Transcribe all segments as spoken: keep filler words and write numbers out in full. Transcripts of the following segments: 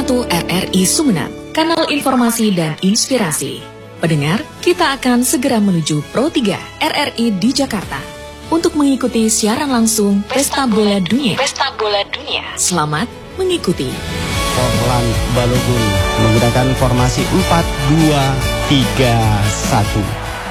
satu R R I Sumeneb, kanal informasi dan inspirasi. Pendengar, kita akan segera menuju Pro tiga R R I di Jakarta untuk mengikuti siaran langsung Pesta Bola Dunia. Pesta Bola Dunia. Selamat mengikuti. Orlan Balogun menggunakan formasi empat dua tiga satu.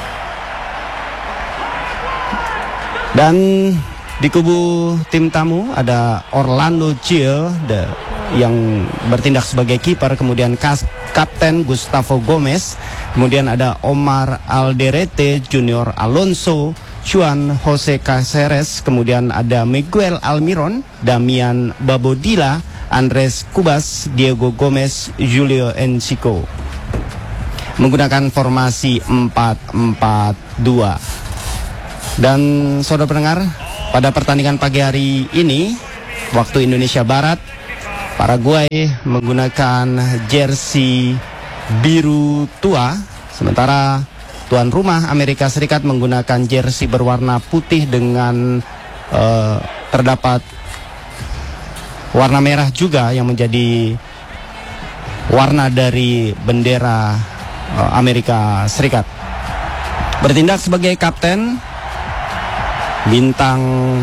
Dan di kubu tim tamu ada Orlando Gil yang bertindak sebagai kiper, kemudian kas, Kapten Gustavo Gomez, kemudian ada Omar Alderete, Junior Alonso, Juan Jose Caceres, kemudian ada Miguel Almiron, Damian Babodila, Andres Cubas, Diego Gomez, Julio Enciso. Menggunakan formasi empat empat dua. Dan saudara pendengar, pada pertandingan pagi hari ini, waktu Indonesia Barat, Paraguay menggunakan jersey biru tua, sementara tuan rumah Amerika Serikat menggunakan jersey berwarna putih dengan uh, terdapat warna merah juga yang menjadi warna dari bendera uh, Amerika Serikat. Bertindak sebagai kapten bintang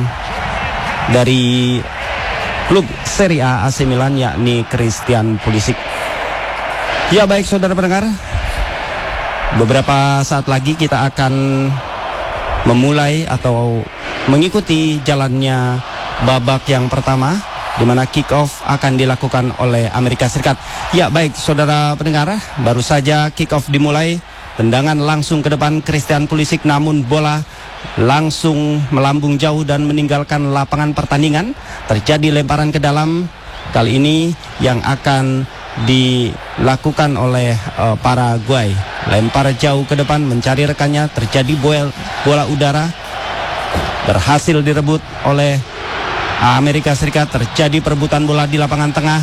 dari klub Serie A A C Milan, yakni Christian Pulisic. Ya baik saudara pendengar, beberapa saat lagi kita akan memulai atau mengikuti jalannya babak yang pertama, di mana kick off akan dilakukan oleh Amerika Serikat. Ya baik saudara pendengar, baru saja kick off dimulai. Tendangan langsung ke depan Christian Pulisic, namun bola langsung melambung jauh dan meninggalkan lapangan pertandingan. Terjadi lemparan ke dalam, kali ini yang akan dilakukan oleh uh, Paraguay. Lempar jauh ke depan mencari rekannya, terjadi bola, bola udara berhasil direbut oleh Amerika Serikat. Terjadi perebutan bola di lapangan tengah.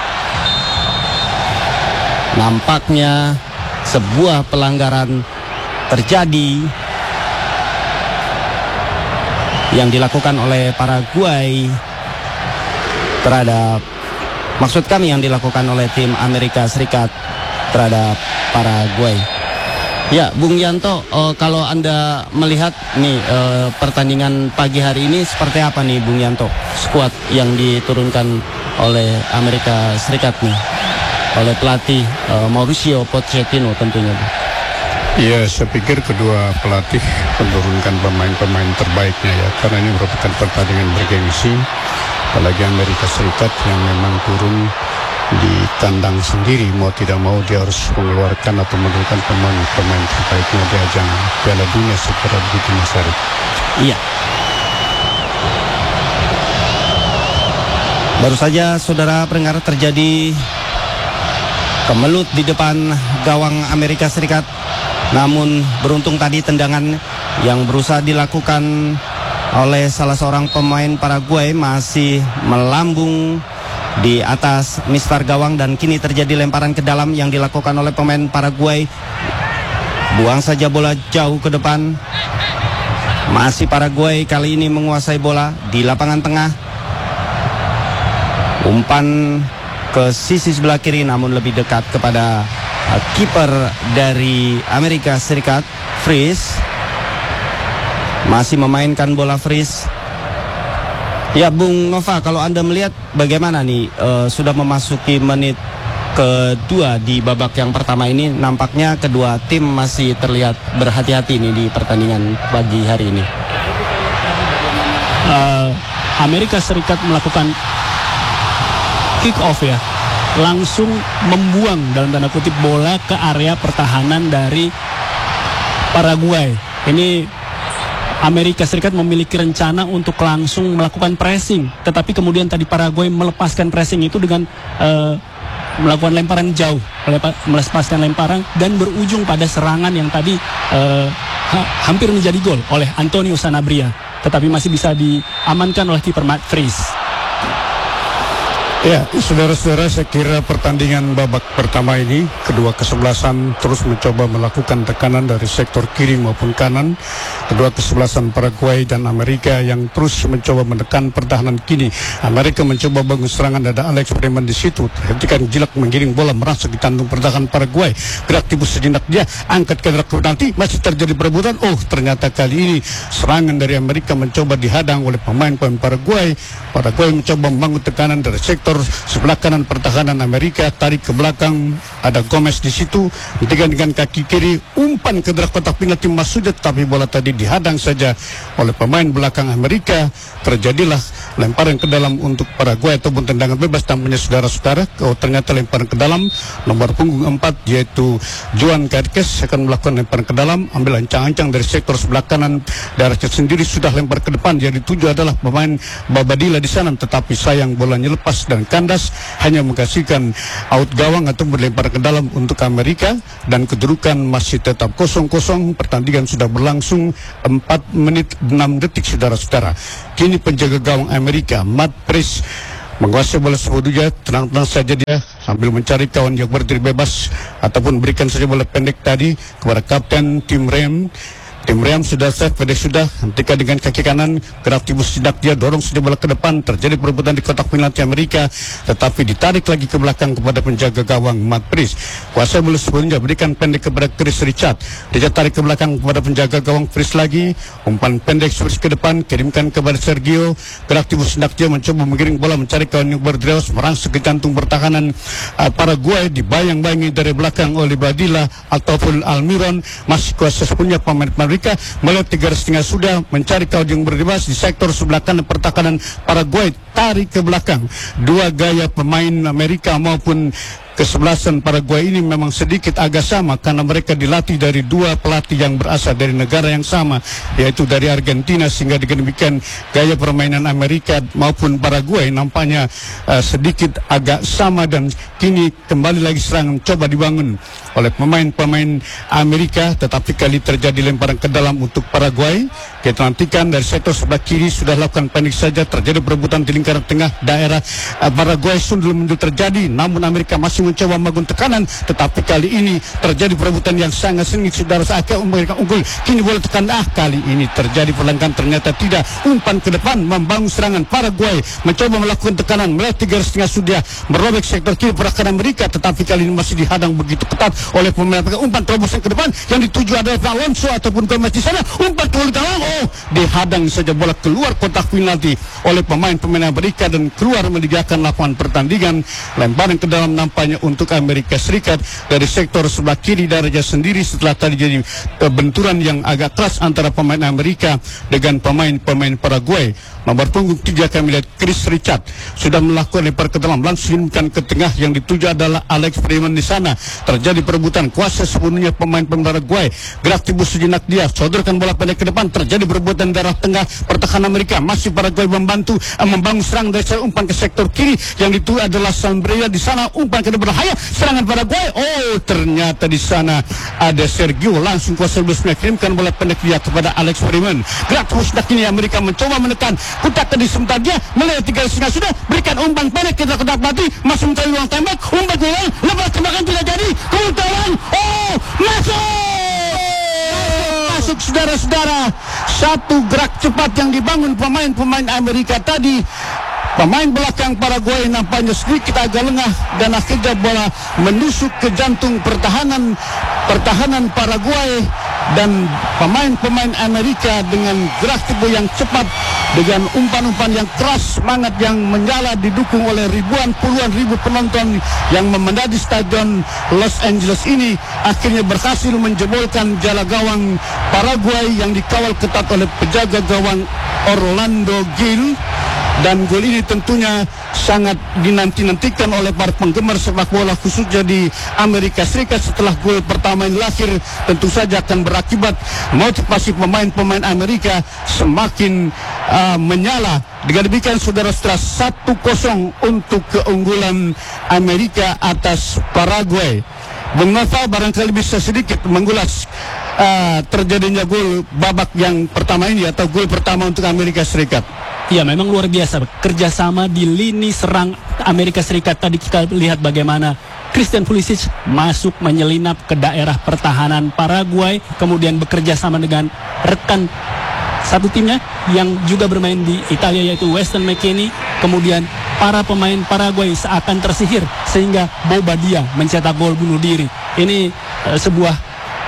Nampaknya sebuah pelanggaran terjadi yang dilakukan oleh Paraguay terhadap, maksud kami yang dilakukan oleh tim Amerika Serikat terhadap Paraguay. Ya, Bung Yanto, uh, kalau Anda melihat nih uh, pertandingan pagi hari ini seperti apa nih Bung Yanto, skuad yang diturunkan oleh Amerika Serikat nih oleh pelatih uh, Mauricio Pochettino tentunya. Ya, saya pikir kedua pelatih menurunkan pemain-pemain terbaiknya ya, karena ini merupakan pertandingan bergengsi, apalagi Amerika Serikat yang memang turun di kandang sendiri, mau tidak mau dia harus mengeluarkan atau menurunkan pemain-pemain terbaiknya di ajang Piala Dunia secara begitu besar. Iya. Baru saja saudara pendengar terjadi kemelut di depan gawang Amerika Serikat. Namun beruntung tadi tendangan yang berusaha dilakukan oleh salah seorang pemain Paraguay masih melambung di atas mistar gawang, dan kini terjadi lemparan ke dalam yang dilakukan oleh pemain Paraguay. Buang saja bola jauh ke depan. Masih Paraguay kali ini menguasai bola di lapangan tengah. Umpan ke sisi sebelah kiri, namun lebih dekat kepada uh, kiper dari Amerika Serikat, Freeze. Masih memainkan bola Freeze. Ya Bung Nova, kalau Anda melihat bagaimana nih, uh, sudah memasuki menit kedua di babak yang pertama ini, nampaknya kedua tim masih terlihat berhati-hati nih di pertandingan pagi hari ini. Uh, Amerika Serikat melakukan kick off ya, langsung membuang dalam tanda kutip bola ke area pertahanan dari Paraguay. Ini Amerika Serikat memiliki rencana untuk langsung melakukan pressing, tetapi kemudian tadi Paraguay melepaskan pressing itu dengan uh, melakukan lemparan jauh, melepaskan lemparan dan berujung pada serangan yang tadi uh, ha hampir menjadi gol oleh Antonio Sanabria, tetapi masih bisa diamankan oleh kiper Matt Freeze. Ya, saudara-saudara, saya kira pertandingan babak pertama ini kedua kesebelasan terus mencoba melakukan tekanan dari sektor kiri maupun kanan. Kedua kesebelasan Paraguay dan Amerika yang terus mencoba menekan pertahanan kini. Amerika mencoba bangun serangan, ada Alex Freeman di situ. Hentikan jilak menggiring bola merasuk di kantong pertahanan Paraguay. Gerak tipu sejenak dia, angkat ke arah penalti, masih terjadi perebutan. Oh, ternyata kali ini serangan dari Amerika mencoba dihadang oleh pemain-pemain Paraguay. Paraguay mencoba membangun tekanan dari sektor sebelah kanan pertahanan Amerika, tarik ke belakang, ada Gomez di situ, hentikan dengan kaki kiri, umpan ke dalam kotak penalti Masuda, tapi bola tadi dihadang saja oleh pemain belakang Amerika. Terjadilah lemparan ke dalam untuk Paraguay ataupun tendangan bebas, tampaknya saudara-saudara. Oh, ternyata lemparan ke dalam, nomor punggung empat yaitu Juan Carques akan melakukan lemparan ke dalam, ambil ancang-ancang dari sektor sebelah kanan, darahnya sendiri sudah lempar ke depan. Jadi tujuh adalah pemain Babadilla di sana, tetapi sayang bolanya lepas dan kandas, hanya menghasilkan out gawang atau berlempar ke dalam untuk Amerika, dan kedudukan masih tetap kosong kosong. Pertandingan sudah berlangsung empat menit enam detik, saudara-saudara. Kini penjaga gawang Amerika, Matt Price, menguasai bola sebelumnya, tenang-tenang saja dia sambil mencari kawan yang berdiri bebas ataupun berikan saja bola pendek tadi kepada kapten Tim Rem. Tim Rem sudah set, pendek sudah, hentikan dengan kaki kanan, gerak timus sidak dia, dorong saja bola ke depan, terjadi perebutan di kotak penalti Amerika, tetapi ditarik lagi ke belakang kepada penjaga gawang Matt Price. Kuasa bola sebelumnya berikan pendek kepada Chris Richard, dia tarik ke belakang kepada penjaga gawang Price lagi, umpan pendek switch ke depan, kirimkan kepada Sergio, gerak timus sidak dia mencoba menggiring bola, mencari kawan yang berdrewas, merangsek ke jantung pertahanan uh, Paraguay, dibayang-bayangi dari belakang oleh Badilla ataupun Almiron. Masih kuasa punya pemain Amerika melihat tiga setengah sudah mencari kawan yang berdebas di sektor sebelah kanan pertahanan Paraguay, tarik ke belakang. Dua gaya pemain Amerika maupun kesebelasan Paraguay ini memang sedikit agak sama karena mereka dilatih dari dua pelatih yang berasal dari negara yang sama, yaitu dari Argentina, sehingga dengan demikian gaya permainan Amerika maupun Paraguay nampaknya uh, sedikit agak sama. Dan kini kembali lagi serangan coba dibangun oleh pemain-pemain Amerika, tetapi kali terjadi lemparan ke dalam untuk Paraguay. Kita nantikan dari sektor sebelah kiri sudah lakukan pendek saja, terjadi perebutan di lingkaran tengah daerah uh, Paraguay sundul mendul terjadi, namun Amerika masih mencoba membangun tekanan, tetapi kali ini terjadi perebutan yang sangat sengit, saudara. Seakan Amerika unggul, kini bola tekan, ah kali ini terjadi perlengkapan, ternyata tidak. Umpan ke depan membangun serangan Paraguay, mencoba melakukan tekanan, melihat tiga setengah sudah merobek sektor kiri pertahanan Amerika, tetapi kali ini masih dihadang begitu ketat oleh pemain Amerika. Umpan terobosan ke depan yang dituju adalah Alonso ataupun Gomez di sana, umpan ke dalam, oh dihadang saja bola keluar kotak penalti oleh pemain-pemain Amerika dan keluar meninggalkan lapangan pertandingan. Lemparan ke dalam nampaknya untuk Amerika Serikat dari sektor sebelah kiri darahnya sendiri setelah tadi jadi benturan yang agak keras antara pemain Amerika dengan pemain-pemain Paraguay. Nomor punggung tiga kami lihat Chris Richard sudah melakukan lempar ke dalam, langsung ke tengah, yang dituju adalah Alex Freeman di sana. Terjadi perebutan kuasa sepenuhnya pemain-pemain Paraguay, gerak tibu sejenak dia, sodorkan bola pendek ke depan, terjadi perebutan darah tengah pertahanan Amerika, masih Paraguay membantu eh, membangun serang dari umpan ke sektor kiri, yang dituju adalah Sanbria di sana, umpan ke berbahaya, serangan Paraguay. Oh ternyata di sana ada Sergio, langsung kuasa blusnya kirimkan bola pendek dia kepada Alex Freeman. Gerak terus kini Amerika mencoba menekan, kutak tadi sebentar dia melihat tiga setengah sudah, berikan umpan pendek kita kedak mati, masih mencari ruang tembak, umpan ulang, lepas tembakan tidak jadi, kemudian oh masuk, masuk saudara-saudara. Satu gerak cepat yang dibangun pemain-pemain Amerika tadi. Pemain belakang Paraguay nampaknya sedikit agak lengah dan akhirnya bola menusuk ke jantung pertahanan pertahanan Paraguay, dan pemain-pemain Amerika dengan gerak tipu yang cepat, dengan umpan-umpan yang keras, semangat yang menyala, didukung oleh ribuan puluhan ribu penonton yang memadati stadion Los Angeles ini, akhirnya berhasil menjebolkan jala gawang Paraguay yang dikawal ketat oleh penjaga gawang Orlando Gil. Dan gol ini tentunya sangat dinanti-nantikan oleh para penggemar sepak bola khususnya di Amerika Serikat. Setelah gol pertama yang lahir, tentu saja akan berakibat motivasi pemain-pemain Amerika semakin uh, menyala. Dengan demikian saudara-saudara, satu kosong untuk keunggulan Amerika atas Paraguay. Bung Noval barangkali bisa sedikit mengulas uh, terjadinya gol babak yang pertama ini atau gol pertama untuk Amerika Serikat. Ya, memang luar biasa kerjasama di lini serang Amerika Serikat. Tadi kita lihat bagaimana Christian Pulisic masuk menyelinap ke daerah pertahanan Paraguay, kemudian bekerja sama dengan rekan satu timnya yang juga bermain di Italia yaitu Weston McKennie. Kemudian para pemain Paraguay seakan tersihir sehingga Bobadilla mencetak gol bunuh diri. Ini uh, sebuah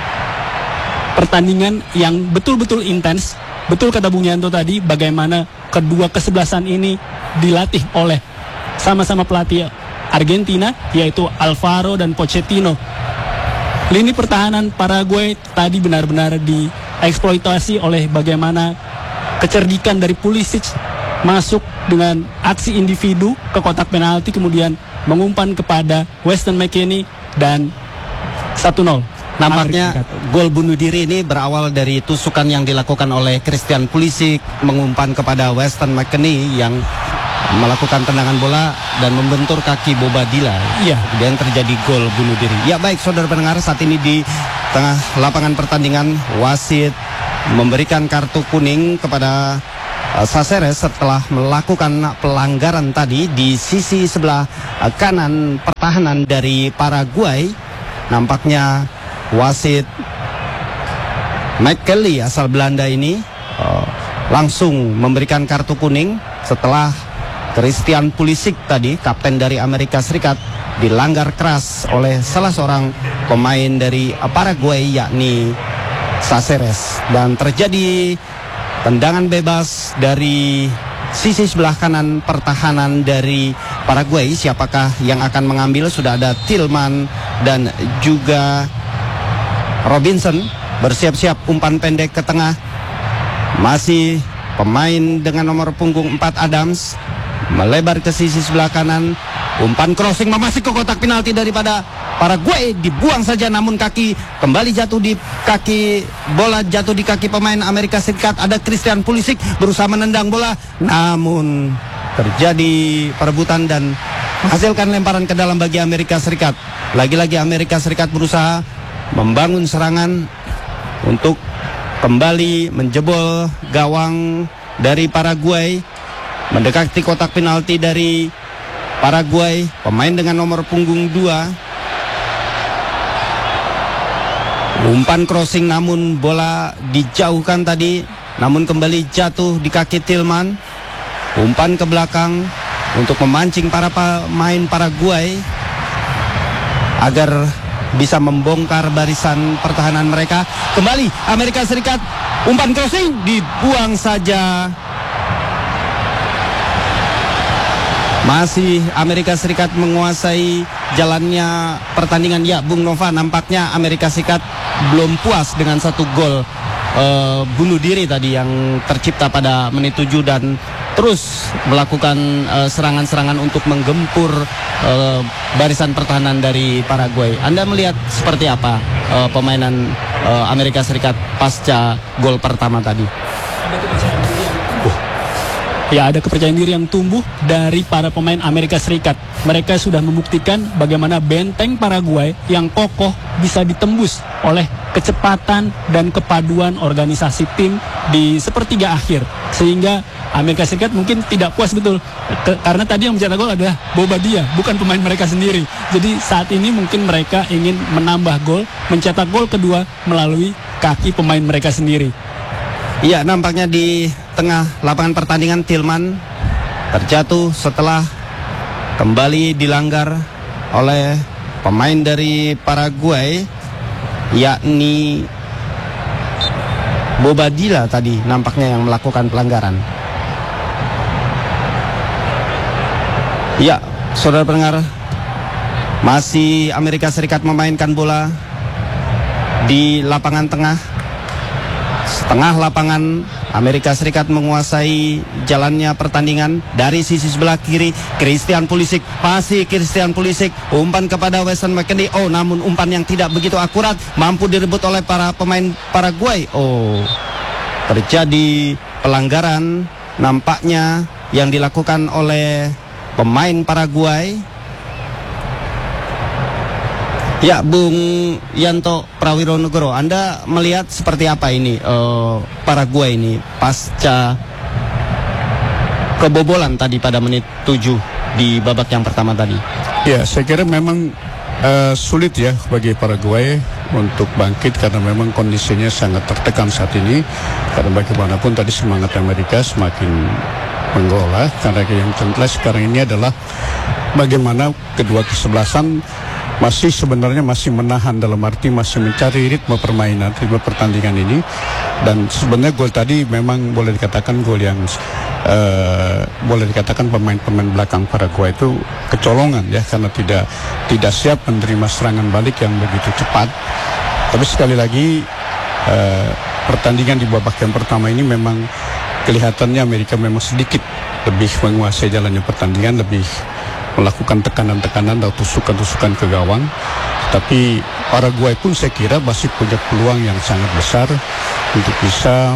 pertandingan yang betul-betul intens. Betul kata Bung Yanto tadi, bagaimana kedua kesebelasan ini dilatih oleh sama-sama pelatih Argentina, yaitu Alvaro dan Pochettino. Lini pertahanan Paraguay tadi benar-benar dieksploitasi oleh bagaimana kecerdikan dari Pulisic masuk dengan aksi individu ke kotak penalti, kemudian mengumpan kepada Weston McKennie dan satu nol. Nampaknya gol bunuh diri ini berawal dari tusukan yang dilakukan oleh Christian Pulisic mengumpan kepada Weston McKennie yang melakukan tendangan bola dan membentur kaki Bobadilla. Iya. Kemudian terjadi gol bunuh diri. Ya baik saudara pendengar, saat ini di tengah lapangan pertandingan wasit memberikan kartu kuning kepada uh, Cáceres setelah melakukan pelanggaran tadi di sisi sebelah uh, kanan pertahanan dari Paraguay. Nampaknya wasit Mike Kelly asal Belanda ini uh, langsung memberikan kartu kuning setelah Christian Pulisic tadi, kapten dari Amerika Serikat, dilanggar keras oleh salah seorang pemain dari Paraguay yakni Cáceres, dan terjadi tendangan bebas dari sisi sebelah kanan pertahanan dari Paraguay. Siapakah yang akan mengambil? Sudah ada Tillman dan juga Robinson bersiap-siap umpan pendek ke tengah. Masih pemain dengan nomor punggung empat Adams melebar ke sisi sebelah kanan. Umpan crossing memasuk ke kotak penalti daripada Paraguay, dibuang saja namun kaki kembali jatuh di kaki, bola jatuh di kaki pemain Amerika Serikat. Ada Christian Pulisic berusaha menendang bola, namun terjadi perebutan dan menghasilkan lemparan ke dalam bagi Amerika Serikat. Lagi-lagi Amerika Serikat berusaha membangun serangan untuk kembali menjebol gawang dari Paraguay, mendekati kotak penalti dari Paraguay. Pemain dengan nomor punggung dua, umpan crossing namun bola dijauhkan tadi, namun kembali jatuh di kaki Tillman. Umpan ke belakang untuk memancing para pemain Paraguay agar bisa membongkar barisan pertahanan mereka. Kembali Amerika Serikat, umpan crossing dibuang saja. Masih Amerika Serikat menguasai jalannya pertandingan. Ya Bung Nova, nampaknya Amerika Serikat belum puas dengan satu gol uh, bunuh diri tadi yang tercipta pada menit tujuh dan terus melakukan uh, serangan-serangan untuk menggempur uh, barisan pertahanan dari Paraguay. Anda melihat seperti apa uh, permainan uh, Amerika Serikat pasca gol pertama tadi? Ya, ada kepercayaan diri yang tumbuh dari para pemain Amerika Serikat. Mereka sudah membuktikan bagaimana benteng Paraguay yang kokoh bisa ditembus oleh kecepatan dan kepaduan organisasi tim di sepertiga akhir. Sehingga Amerika Serikat mungkin tidak puas betul Ke, karena tadi yang mencetak gol adalah Bobadilla, bukan pemain mereka sendiri. Jadi saat ini mungkin mereka ingin menambah gol, mencetak gol kedua melalui kaki pemain mereka sendiri. Iya, nampaknya di tengah lapangan pertandingan Tillman terjatuh setelah kembali dilanggar oleh pemain dari Paraguay yakni Bobadilla tadi, nampaknya yang melakukan pelanggaran. Ya, saudara pendengar, masih Amerika Serikat memainkan bola di lapangan tengah. Setengah lapangan Amerika Serikat menguasai jalannya pertandingan. Dari sisi sebelah kiri Christian Pulisic, masih Christian Pulisic, umpan kepada Weston McKennie. Oh, namun umpan yang tidak begitu akurat, mampu direbut oleh para pemain Paraguay. Oh, terjadi pelanggaran nampaknya yang dilakukan oleh pemain Paraguay. Ya, Bung Yanto Prawironegoro, Anda melihat seperti apa ini uh, Paraguay ini pasca kebobolan tadi pada menit tujuh di babak yang pertama tadi? Ya, saya kira memang uh, sulit ya bagi Paraguay untuk bangkit karena memang kondisinya sangat tertekan saat ini. Karena bagaimanapun tadi semangat Amerika semakin menggola. Karena yang jelas sekarang ini adalah bagaimana kedua kesebelasan masih sebenarnya masih menahan, dalam arti masih mencari ritme permainan, ritme pertandingan ini. Dan sebenarnya gol tadi memang boleh dikatakan gol yang uh, boleh dikatakan pemain-pemain belakang Paraguay itu kecolongan ya, karena tidak tidak siap menerima serangan balik yang begitu cepat. Tapi sekali lagi uh, pertandingan di babak yang pertama ini memang kelihatannya Amerika memang sedikit lebih menguasai jalannya pertandingan, lebih melakukan tekanan-tekanan atau tusukan-tusukan ke gawang. Tapi Paraguay pun saya kira masih punya peluang yang sangat besar untuk bisa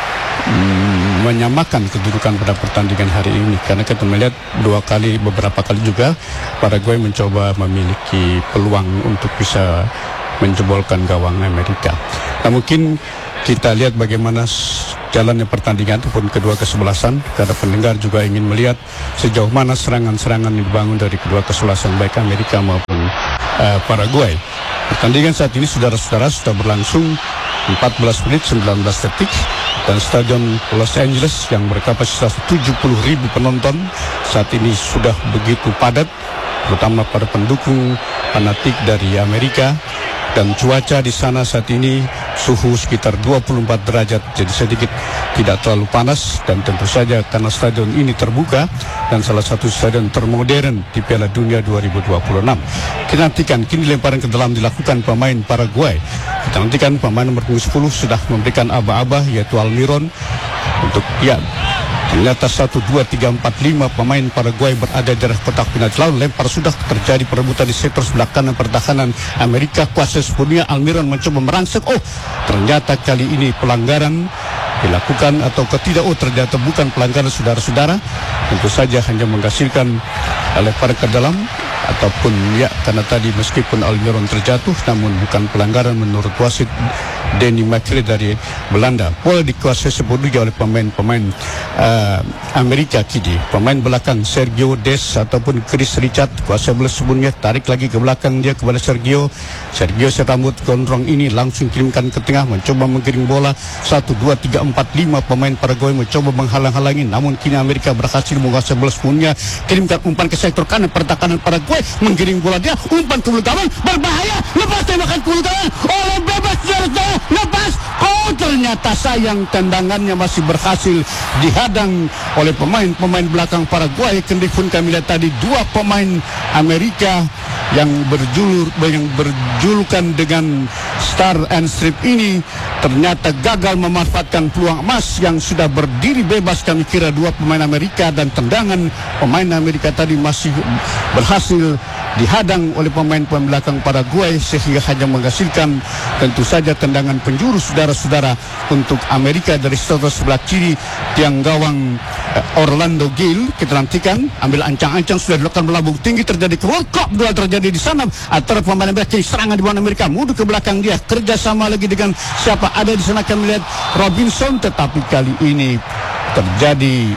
mm, menyamakan kedudukan pada pertandingan hari ini. Karena kita melihat dua kali, beberapa kali juga Paraguay mencoba memiliki peluang untuk bisa menjebolkan gawang Amerika. Nah, mungkin kita lihat bagaimana jalannya pertandingan ataupun kedua kesebelasan, karena pendengar juga ingin melihat sejauh mana serangan-serangan yang dibangun dari kedua kesebelasan baik Amerika maupun uh, Paraguay. Pertandingan saat ini saudara-saudara sudah berlangsung empat belas menit sembilan belas detik dan Stadion Los Angeles yang berkapasitas tujuh puluh ribu penonton saat ini sudah begitu padat, terutama para pendukung fanatik dari Amerika. Dan cuaca di sana saat ini suhu sekitar dua puluh empat derajat, jadi sedikit tidak terlalu panas. Dan tentu saja karena stadion ini terbuka dan salah satu stadion termodern di Piala Dunia dua ribu dua puluh enam. Kita nantikan kini lemparan ke dalam dilakukan pemain Paraguay. Kita nantikan pemain nomor sepuluh sudah memberikan aba-aba, yaitu Almiron, untuk ya ternyata satu, dua, tiga, empat, lima pemain Paraguay berada di daerah kotak penalti. Lalu lempar sudah terjadi perebutan di sektor sebelah kanan pertahanan Amerika. Kuasa sepenuhnya Almiron mencoba merangsek. Oh, ternyata kali ini pelanggaran dilakukan atau ketidak. Oh, ternyata bukan pelanggaran, saudara-saudara. Tentu saja hanya menghasilkan lempar ke dalam ataupun ya, karena tadi meskipun Almiron terjatuh namun bukan pelanggaran menurut wasit Denny Makri dari Belanda. Bola dikuasai sepenuhnya oleh pemain-pemain uh, Amerika kini. Pemain belakang Sergio Des ataupun Chris Richard kuasai bola sepenuhnya, tarik lagi ke belakang dia kepada Sergio. Sergio serambut gondrong ini langsung kirimkan ke tengah, mencoba menggiring bola. Satu, dua, tiga, empat, lima pemain Paraguay mencoba menghalang-halangi, namun kini Amerika berhasil menguasai bola sepenuhnya. Kirimkan umpan ke sektor kanan pertahanan Paraguay, menggiring bola dia, umpan ke belakang, berbahaya, lepas tembakan ke belakang, oleh bebas jaraknya, lepas. Oh, ternyata sayang tendangannya masih berhasil dihadang oleh pemain-pemain belakang Paraguay. Kendipun kami lihat tadi dua pemain Amerika yang berjulur yang berjulukan dengan Star and Strip ini ternyata gagal memanfaatkan peluang emas yang sudah berdiri bebas. Kami kira dua pemain Amerika, dan tendangan pemain Amerika tadi masih berhasil dihadang oleh pemain-pemain belakang Paraguay sehingga hanya menghasilkan tentu saja tendangan penjuru, saudara-saudara, untuk Amerika dari sebelah kiri tiang gawang uh, Orlando Gil. Kita nantikan ambil ancang-ancang sudah dilakukan melambung tinggi, terjadi World Cup duel terjadi di sana antara pemain Amerika. Serangan di bawah Amerika, mundur ke belakang dia, kerjasama lagi dengan siapa ada di sana. Kami lihat Robinson, tetapi kali ini terjadi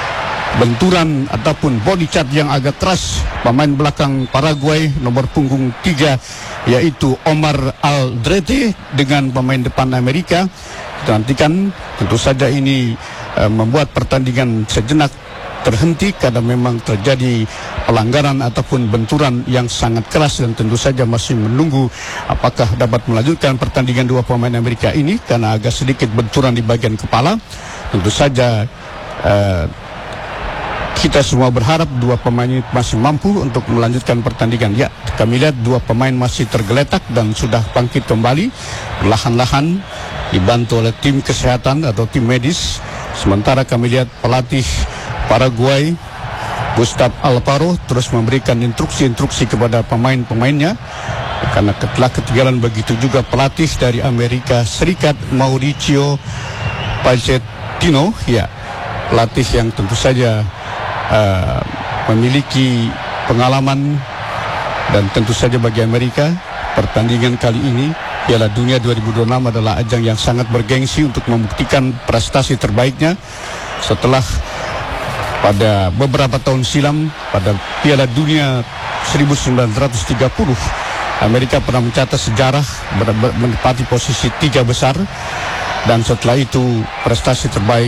benturan ataupun body shot yang agak keras pemain belakang Paraguay nomor punggung tiga, yaitu Omar Aldrete dengan pemain depan Amerika. Kita nantikan, tentu saja ini uh, membuat pertandingan sejenak terhenti karena memang terjadi pelanggaran ataupun benturan yang sangat keras, dan tentu saja masih menunggu apakah dapat melanjutkan pertandingan dua pemain Amerika ini karena agak sedikit benturan di bagian kepala. Tentu saja uh, kita semua berharap dua pemain ini masih mampu untuk melanjutkan pertandingan. Ya, kami lihat dua pemain masih tergeletak dan sudah bangkit kembali perlahan-lahan dibantu oleh tim kesehatan atau tim medis. Sementara kami lihat pelatih Paraguay Gustavo Alfaro terus memberikan instruksi-instruksi kepada pemain-pemainnya, karena telah ketinggalan begitu juga pelatih dari Amerika Serikat Mauricio Pochettino, ya, pelatih yang tentu saja uh, memiliki pengalaman. Dan tentu saja bagi Amerika pertandingan kali ini Piala Dunia dua ribu dua puluh enam adalah ajang yang sangat bergengsi untuk membuktikan prestasi terbaiknya setelah pada beberapa tahun silam pada Piala Dunia seribu sembilan ratus tiga puluh, Amerika pernah mencatat sejarah menempati posisi tiga besar, dan setelah itu prestasi terbaik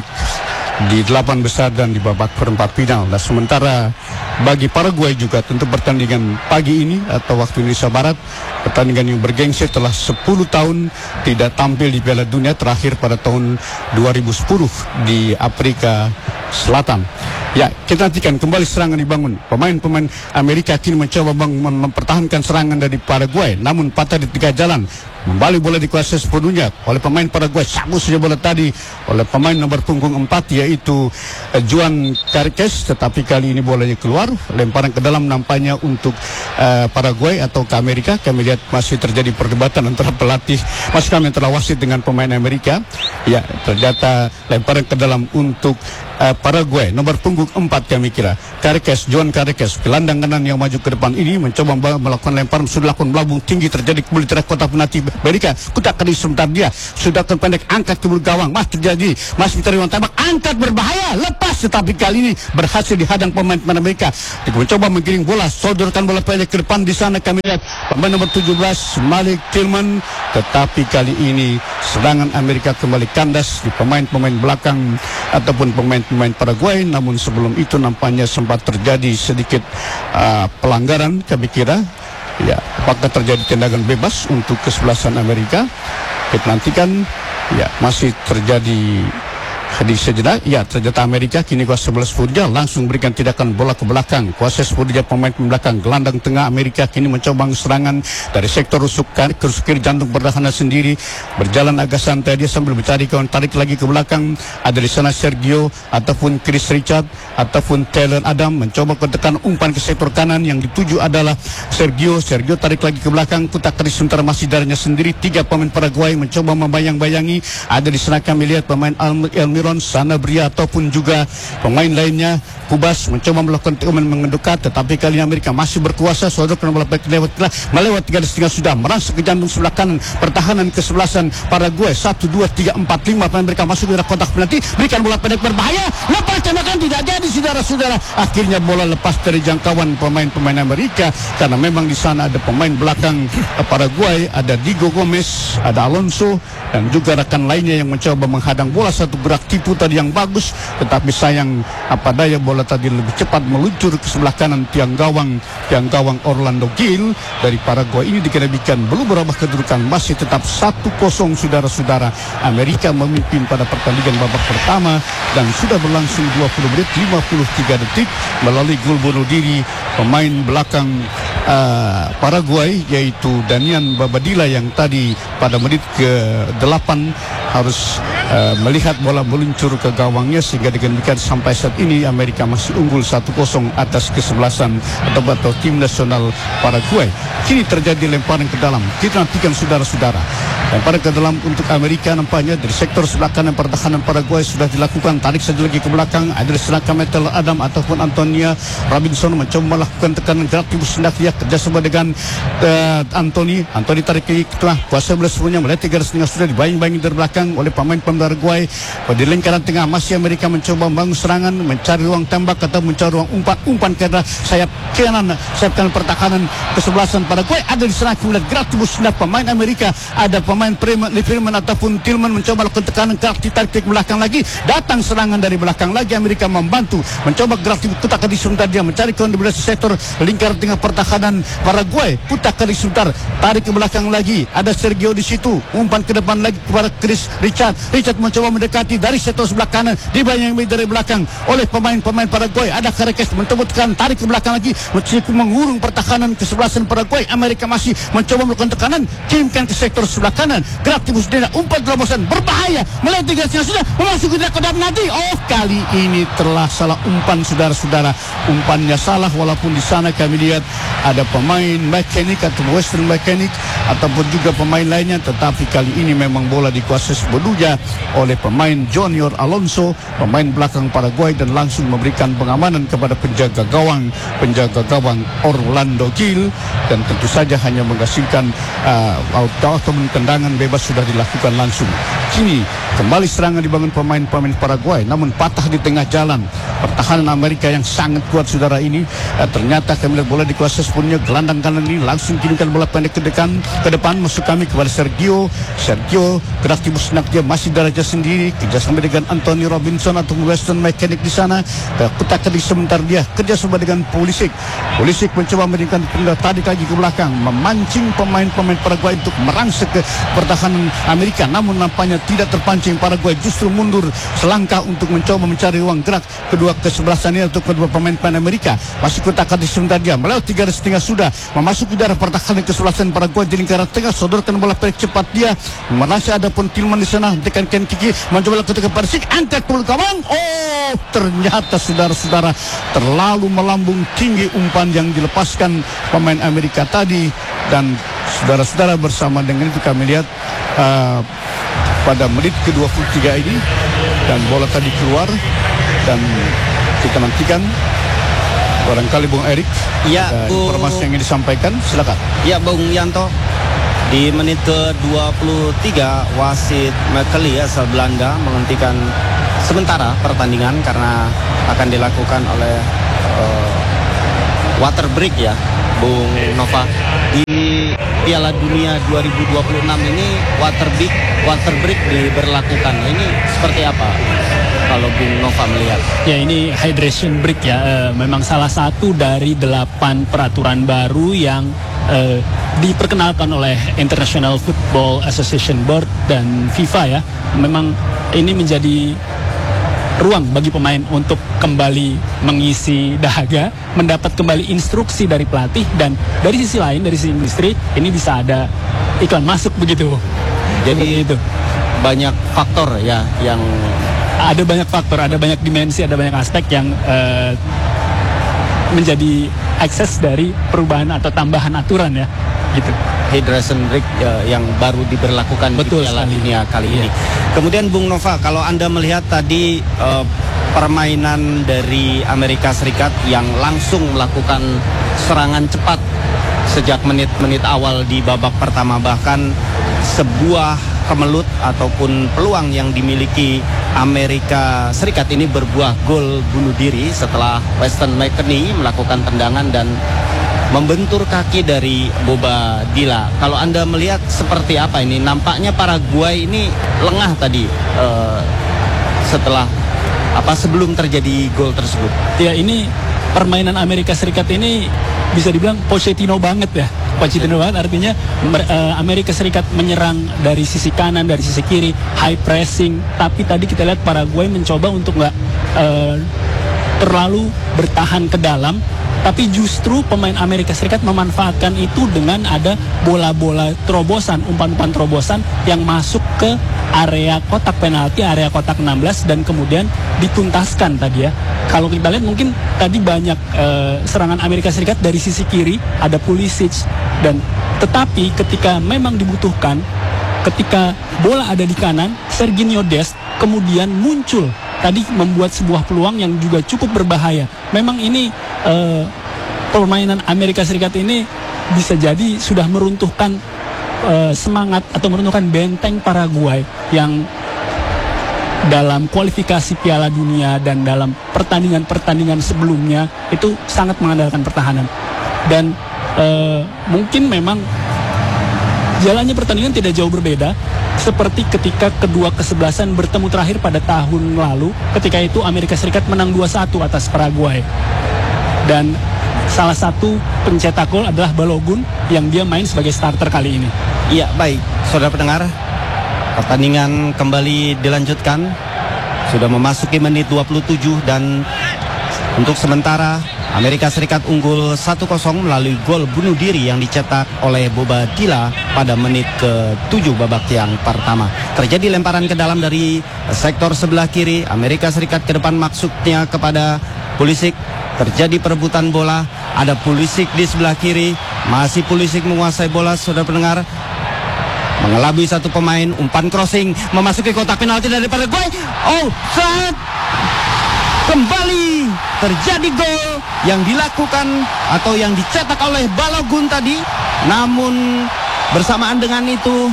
di delapan besar dan di babak perempat final. Nah, sementara bagi Paraguay juga tentu pertandingan pagi ini atau waktu Indonesia Barat, pertandingan yang bergengsi setelah sepuluh tahun tidak tampil di Piala Dunia, terakhir pada tahun dua ribu sepuluh di Afrika Selatan. Ya, kita nantikan kembali serangan dibangun. Pemain-pemain Amerika kini mencoba mempertahankan serangan dari Paraguay, namun patah di tiga jalan. Kembali bola dikuasai sepenuhnya oleh pemain Paraguay. Sabuk saja bola tadi oleh pemain nomor punggung empat, yaitu uh, Juan Carques, tetapi kali ini bolanya keluar. Lemparan ke dalam nampaknya untuk uh, Paraguay atau ke Amerika. Kami lihat masih terjadi perdebatan antara pelatih, masih kami antara wasit dengan pemain Amerika. Ya, ternyata lemparan ke dalam untuk uh, Paraguay nomor punggung empat, kami kira Carques, Juan Carques, gelandang kanan yang maju ke depan ini mencoba melakukan lemparan, sudah lakukan melambung tinggi, terjadi kembali terhadap kotak penalti Amerika. Kutak kali sebentar dia sudah pendek, angkat ke gawang, masih terjadi, masih mencari ruang tembak, angkat berbahaya, lepas, tetapi kali ini berhasil dihadang pemain pemain Amerika. Dia mencoba menggiring bola, sodorkan bola pendek ke depan. Di sana kami lihat pemain nomor tujuh belas Malik Tillman, tetapi kali ini serangan Amerika kembali kandas di pemain-pemain belakang ataupun pemain-pemain Paraguay. Namun sebelum itu nampaknya sempat terjadi sedikit uh, pelanggaran, kami kira. Ya, apakah terjadi tendangan bebas untuk kesebelasan Amerika? Kita nantikan. Ya, masih terjadi di sejenak. Ya, ternyata Amerika kini kuasa sebelah sepuluh langsung berikan tindakan bola ke belakang. Kuasa sepuluh pemain belakang, gelandang tengah Amerika kini mencoba serangan dari sektor rusuk ke rusuk kiri jantung pertahanan sendiri. Berjalan agak santai dia sambil mencari kawan, tarik lagi ke belakang. Ada di sana Sergio ataupun Chris Richard ataupun Taylor Adam mencoba ketekan umpan ke sektor kanan, yang dituju adalah Sergio. Sergio tarik lagi ke belakang, putar kali sementara masih darinya sendiri. Tiga pemain Paraguay mencoba membayang-bayangi. Ada di sana kami lihat pemain Elmiro, Sanabria ataupun juga pemain lainnya. Kubas mencoba melakukan teman mengedekat, tetapi kali ini Amerika masih berkuasa. Sodorkan bola baik lewat melewati garis tengah, sudah merangsek ke jantung sebelah kanan pertahanan kesebelasan Paraguay. Satu, dua, tiga, empat, lima pemain mereka masuk ke kotak penalti, berikan bola pendek berbahaya, lepas tembakan tidak jadi, saudara-saudara. Akhirnya bola lepas dari jangkauan pemain-pemain Amerika, karena memang di sana ada pemain belakang Paraguay, ada Diego Gomez, ada Alonso, dan juga rekan lainnya yang mencoba menghadang bola. Satu gerak tipu tadi yang bagus, tetapi sayang apa daya bola tadi lebih cepat meluncur ke sebelah kanan tiang gawang tiang gawang Orlando Gil dari Paraguay. Ini dikendalikan, belum berubah kedudukan, masih tetap satu kosong, saudara-saudara. Amerika memimpin pada pertandingan babak pertama dan sudah berlangsung dua puluh menit lima puluh tiga detik melalui gol bunuh diri pemain belakang uh, Paraguay, yaitu Danian Babadilla, yang tadi pada menit ke delapan harus uh, melihat bola meluncur ke gawangnya, sehingga dikendalikan sampai saat ini Amerika masih unggul satu kosong atas kesebelasan atau, atau tim nasional Paraguay. Kini terjadi lemparan ke dalam. Kita nantikan, saudara-saudara. Lemparan ke dalam untuk Amerika nampaknya dari sektor sebelah kanan pertahanan Paraguay sudah dilakukan. Tarik saja lagi ke belakang. Ada serangka Metal Adam ataupun Antonia Robinson mencoba melakukan tekanan gerak timbul sendak dia kerjasama dengan uh, Anthony. Anthony tarik ke tengah. Kuasa belah semuanya melihat tiga setengah sudah dibayang-bayang dari belakang oleh pemain pemain Paraguay. Pada lingkaran tengah masih Amerika mencoba membangun serangan, mencari ruang tembak atau mencari ruang umpan umpan karena sayap kanan sayap kanan pertahanan kesebelasan Paraguay. Ada di sana kemudian gerak timbul sendak pemain Amerika. Ada pemain Freeman ataupun Tillman mencoba melakukan tekanan gerak ditarik ke belakang lagi. Datang serangan dari belakang lagi, Amerika membantu mencoba gerak timbul putar ke di sebentar dia mencari kawan di belah sektor lingkaran tengah pertahanan Paraguay. Putar ke di sebentar, tarik ke belakang lagi. Ada Sergio di situ, umpan ke depan lagi kepada Chris Richard. Richard mencoba mendekati dari sektor sebelah kanan, dibayang dari belakang oleh pemain-pemain Paraguay. Ada Carques mencoba tekan, tarik ke belakang lagi, mencoba mengurung pertahanan kesebelasan Paraguay. Amerika masih mencoba melakukan tekanan, kirimkan ke sektor sebelah kanan. Gerak timbul sendiri, umpan terobosan berbahaya, melewati garisnya sudah memasuki kotak nanti. Oh, kali ini telah salah umpan, saudara-saudara. Umpannya salah, walaupun di sana kami lihat ada pemain mekanik atau Western Mechanic ataupun juga pemain lainnya, tetapi kali ini memang bola dikuasai sepenuhnya oleh pemain Junior Alonso, pemain belakang Paraguay, dan langsung memberikan pengamanan kepada penjaga gawang penjaga gawang Orlando Gil. dan tentu saja hanya menghasilkan uh, atau tendangan bebas sudah dilakukan langsung. Kini kembali serangan dibangun pemain-pemain Paraguay, namun patah di tengah jalan. Pertahanan Amerika yang sangat kuat saudara ini, uh, ternyata kami lihat bola dikuasai sepenuhnya gelandang kanan ini langsung kirimkan bola pendek ke depan, ke depan masuk kami kepada Sergio. Sergio gerak di musnak dia masih darajah sendiri, kerjasama dengan Anthony Robinson atau Weston Mechanic di sana. Kita kedik sebentar dia kerjasama dengan Pulisic. Pulisic mencoba memberikan pindah tarik lagi ke belakang, memancing pemain-pemain Paraguay untuk merangsek ke pertahanan Amerika, namun nampaknya tidak terpancing. Paraguay justru mundur selangkah untuk mencoba mencari ruang gerak kedua kesebelasan ini untuk kedua pemain-pemain Amerika. Masih kita kedik sebentar dia melewati garis setengah sudah memasuki daerah pertahanan kesebelasan Paraguay di lingkaran tengah, sodorkan bola pendek cepat dia. Masih ada pun Tillman di sana, tekan Ken Kiki mencoba ketika Persik angkat ke belakang. Oh, ternyata saudara-saudara terlalu melambung tinggi umpan yang dilepaskan pemain Amerika tadi, dan saudara-saudara bersama dengan itu kami lihat uh, pada menit ke dua puluh tiga ini dan bola tadi keluar, dan kita nantikan barangkali Bung Erik ya, ada Bung, informasi yang ingin disampaikan, silakan. Ya Bung Yanto, di menit ke dua puluh tiga wasit McKelly asal Belanda menghentikan sementara pertandingan karena akan dilakukan oleh uh, water break ya Bung Nova. Di Piala Dunia dua ribu dua puluh enam ini water break water break diberlakukan. Ini seperti apa kalau Bung Nova melihat? Ya, ini hydration break ya, e, memang salah satu dari delapan peraturan baru yang e, diperkenalkan oleh International Football Association Board dan FIFA ya. Memang ini menjadi ruang bagi pemain untuk kembali mengisi dahaga, mendapat kembali instruksi dari pelatih, dan dari sisi lain, dari sisi industri, ini bisa ada iklan masuk begitu. Jadi itu banyak faktor ya yang ada banyak faktor, ada banyak dimensi, ada banyak aspek yang uh, menjadi akses dari perubahan atau tambahan aturan ya, gitu. Hydration break uh, yang baru diberlakukan Betul di Piala sekali. Dunia kali Iya. ini. Kemudian Bung Nova, kalau Anda melihat tadi uh, permainan dari Amerika Serikat yang langsung melakukan serangan cepat sejak menit-menit awal di babak pertama, bahkan sebuah kemelut ataupun peluang yang dimiliki Amerika Serikat ini berbuah gol bunuh diri setelah Weston McKennie melakukan tendangan dan membentur kaki dari Boba Dila. Kalau Anda melihat seperti apa ini? Nampaknya Paraguay ini lengah tadi uh, setelah apa sebelum terjadi gol tersebut. Ya, ini permainan Amerika Serikat ini bisa dibilang Pochettino banget ya. Pochettino banget artinya uh, Amerika Serikat menyerang dari sisi kanan, dari sisi kiri, high pressing. Tapi tadi kita lihat Paraguay mencoba untuk nggak uh, terlalu bertahan ke dalam. Tapi justru pemain Amerika Serikat memanfaatkan itu dengan ada bola-bola terobosan, umpan-umpan terobosan yang masuk ke area kotak penalti, area kotak enam belas, dan kemudian dituntaskan tadi ya. Kalau kita lihat mungkin tadi banyak uh, serangan Amerika Serikat dari sisi kiri, ada Pulisic, dan tetapi ketika memang dibutuhkan, ketika bola ada di kanan, Serginho Dest kemudian muncul tadi membuat sebuah peluang yang juga cukup berbahaya. Memang ini uh, permainan Amerika Serikat ini bisa jadi sudah meruntuhkan uh, semangat atau meruntuhkan benteng Paraguay yang dalam kualifikasi Piala Dunia dan dalam pertandingan-pertandingan sebelumnya itu sangat mengandalkan pertahanan. Dan uh, mungkin memang jalannya pertandingan tidak jauh berbeda seperti ketika kedua kesebelasan bertemu terakhir pada tahun lalu. Ketika itu Amerika Serikat menang dua satu atas Paraguay. Dan salah satu pencetak gol adalah Balogun yang dia main sebagai starter kali ini. Iya, baik. Saudara pendengar, pertandingan kembali dilanjutkan. Sudah memasuki menit dua puluh tujuh dan untuk sementara Amerika Serikat unggul satu kosong melalui gol bunuh diri yang dicetak oleh Boba Dila pada menit ke tujuh babak yang pertama. Terjadi lemparan ke dalam dari sektor sebelah kiri. Amerika Serikat ke depan maksudnya kepada Pulisic. Terjadi perebutan bola. Ada Pulisic di sebelah kiri. Masih Pulisic menguasai bola, saudara pendengar. Mengelabui satu pemain, umpan crossing memasuki kotak penalti dari Paraguay. Oh, saat kembali terjadi gol yang dilakukan atau yang dicetak oleh Balogun tadi. Namun bersamaan dengan itu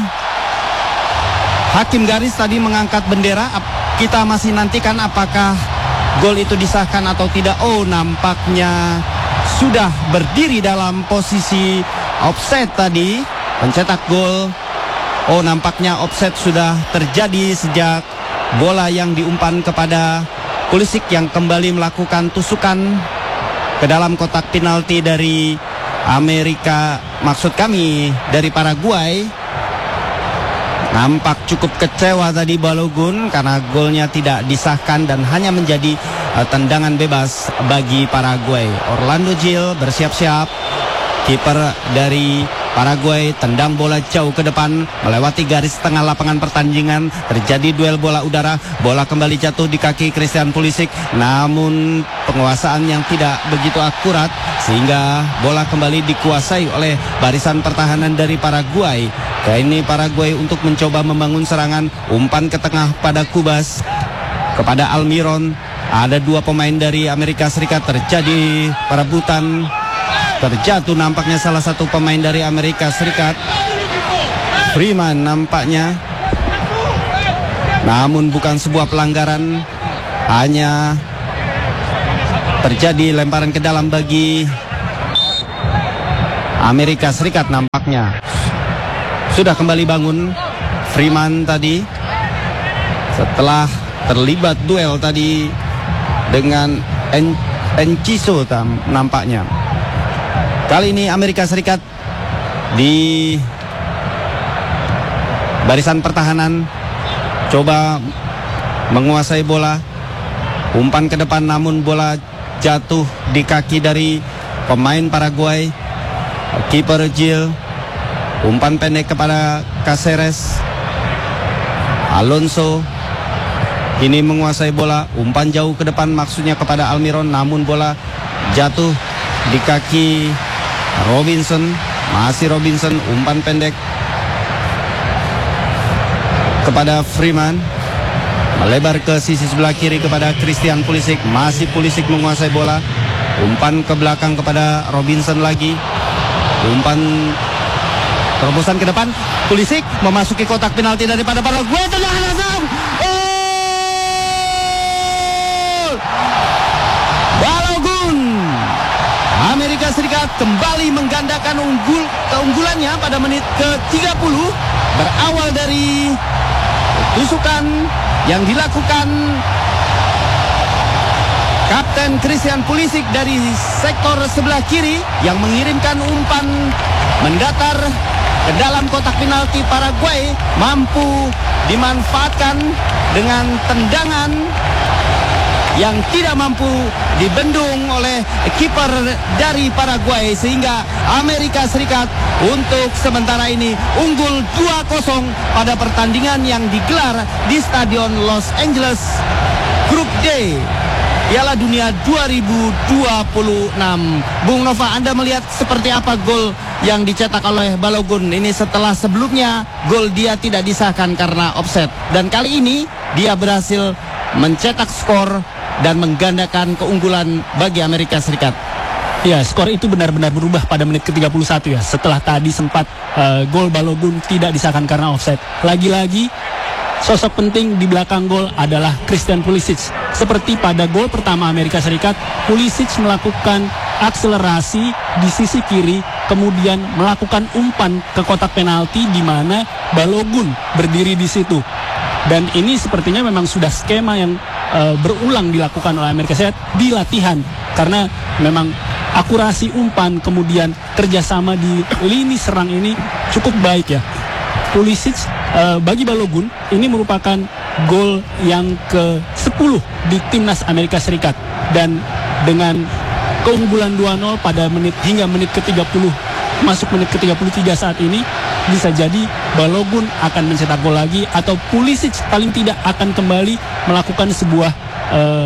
hakim garis tadi mengangkat bendera. Kita masih nantikan apakah gol itu disahkan atau tidak. Oh, nampaknya sudah berdiri dalam posisi offside tadi pencetak gol. Oh, nampaknya offside sudah terjadi sejak bola yang diumpan kepada Pulisic yang kembali melakukan tusukan ke dalam kotak penalti dari Amerika, maksud kami dari Paraguay. Nampak cukup kecewa tadi Balogun karena golnya tidak disahkan dan hanya menjadi uh, tendangan bebas bagi Paraguay. Orlando Gil bersiap-siap, kiper dari Paraguay tendang bola jauh ke depan melewati garis tengah lapangan pertandingan. Terjadi duel bola udara, bola kembali jatuh di kaki Christian Pulisic, namun penguasaan yang tidak begitu akurat sehingga bola kembali dikuasai oleh barisan pertahanan dari Paraguay. Kali ini Paraguay untuk mencoba membangun serangan, umpan ke tengah pada Kubas kepada Almiron. Ada dua pemain dari Amerika Serikat, terjadi perebutan. Terjatuh nampaknya salah satu pemain dari Amerika Serikat, Freeman nampaknya. Namun bukan sebuah pelanggaran, hanya terjadi lemparan ke dalam bagi Amerika Serikat nampaknya. Sudah kembali bangun Freeman tadi setelah terlibat duel tadi dengan en Enciso nampaknya. Kali ini Amerika Serikat di barisan pertahanan coba menguasai bola, umpan ke depan namun bola jatuh di kaki dari pemain Paraguay. Kiper Gil, umpan pendek kepada Caceres. Alonso ini menguasai bola, umpan jauh ke depan maksudnya kepada Almiron, namun bola jatuh di kaki Robinson. Masih Robinson, umpan pendek kepada Freeman, melebar ke sisi sebelah kiri kepada Christian Pulisic. Masih Pulisic menguasai bola, umpan ke belakang kepada Robinson lagi, umpan terobosan ke depan. Pulisic memasuki kotak penalti daripada Paraguay. Tendangan langsung, oh! Balogun. Amerika Serikat kembali menggandakan unggul keunggulannya pada menit ke tiga puluh, berawal dari tusukan yang dilakukan Kapten Christian Pulisic dari sektor sebelah kiri yang mengirimkan umpan mendatar ke dalam kotak penalti. Paraguay mampu dimanfaatkan dengan tendangan yang tidak mampu dibendung oleh kiper dari Paraguay, sehingga Amerika Serikat untuk sementara ini unggul dua kosong pada pertandingan yang digelar di Stadion Los Angeles Grup D Piala Dunia dua ribu dua puluh enam. Bung Nova, Anda melihat seperti apa gol yang dicetak oleh Balogun ini setelah sebelumnya gol dia tidak disahkan karena offside, dan kali ini dia berhasil mencetak skor dan menggandakan keunggulan bagi Amerika Serikat. Ya, skor itu benar-benar berubah pada menit ke tiga puluh satu ya. Setelah tadi sempat uh, gol Balogun tidak disahkan karena offside. Lagi-lagi sosok penting di belakang gol adalah Christian Pulisic. Seperti pada gol pertama Amerika Serikat, Pulisic melakukan akselerasi di sisi kiri, kemudian melakukan umpan ke kotak penalti di mana Balogun berdiri di situ. Dan ini sepertinya memang sudah skema yang uh, berulang dilakukan oleh Amerika Serikat di latihan, karena memang akurasi umpan kemudian kerjasama di lini serang ini cukup baik ya. Pulisic uh, bagi Balogun ini merupakan gol yang ke sepuluh di timnas Amerika Serikat, dan dengan keunggulan dua nol pada menit hingga menit ke tiga puluh masuk menit ke tiga puluh tiga saat ini, bisa jadi Balogun akan mencetak gol lagi atau Pulisic paling tidak akan kembali melakukan sebuah uh,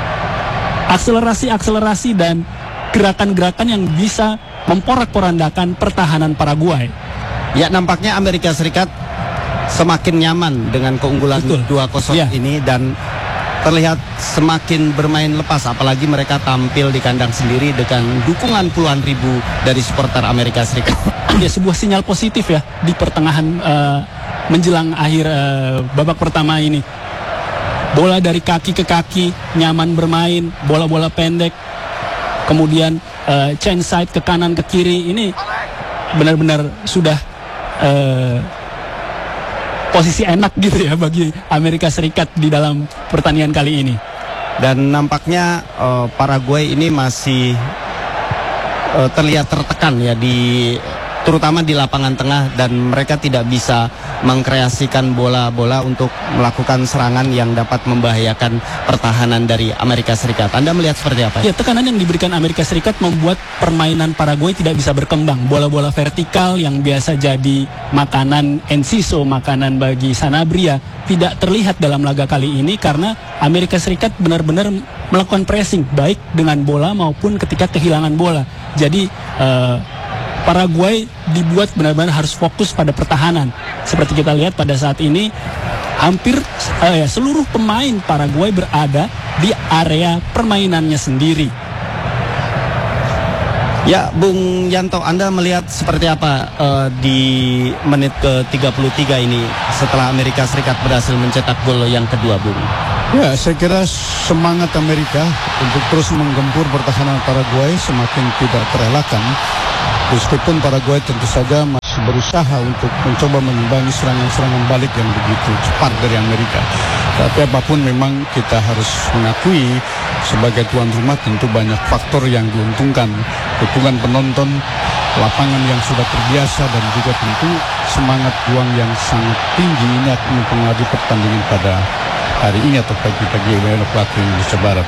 akselerasi-akselerasi dan gerakan-gerakan yang bisa memporak-porandakan pertahanan Paraguay. Ya, nampaknya Amerika Serikat semakin nyaman dengan keunggulan dua kosong ya. ini, dan terlihat semakin bermain lepas, apalagi mereka tampil di kandang sendiri dengan dukungan puluhan ribu dari supporter Amerika Serikat. Ya, sebuah sinyal positif ya di pertengahan uh, menjelang akhir uh, babak pertama ini. Bola dari kaki ke kaki, nyaman bermain, bola-bola pendek, kemudian uh, change side ke kanan ke kiri, ini benar-benar sudah uh, posisi enak gitu ya bagi Amerika Serikat di dalam pertandingan kali ini. Dan nampaknya uh, Paraguay ini masih uh, terlihat tertekan ya di terutama di lapangan tengah, dan mereka tidak bisa mengkreasikan bola-bola untuk melakukan serangan yang dapat membahayakan pertahanan dari Amerika Serikat. Anda melihat seperti apa? Ya, tekanan yang diberikan Amerika Serikat membuat permainan Paraguay tidak bisa berkembang. Bola-bola vertikal yang biasa jadi makanan Enciso, makanan bagi Sanabria, tidak terlihat dalam laga kali ini karena Amerika Serikat benar-benar melakukan pressing baik dengan bola maupun ketika kehilangan bola. Jadi uh, Paraguay dibuat benar-benar harus fokus pada pertahanan. Seperti kita lihat pada saat ini, hampir uh, ya, seluruh pemain Paraguay berada di area permainannya sendiri. Ya, Bung Yanto, Anda melihat seperti apa uh, di menit ke tiga puluh tiga ini setelah Amerika Serikat berhasil mencetak gol yang kedua, Bung? Ya, saya kira semangat Amerika untuk terus menggempur pertahanan Paraguay semakin tidak terelakkan. Meskipun Paraguay tentu saja masih berusaha untuk mencoba mengimbangi serangan-serangan balik yang begitu cepat dari Amerika. Tapi apapun memang kita harus mengakui sebagai tuan rumah tentu banyak faktor yang diuntungkan. Dukungan penonton, lapangan yang sudah terbiasa, dan juga tentu semangat juang yang sangat tinggi ini akan mempengaruhi pertandingan pada hari ini atau pagi-pagi waktu Indonesia Barat.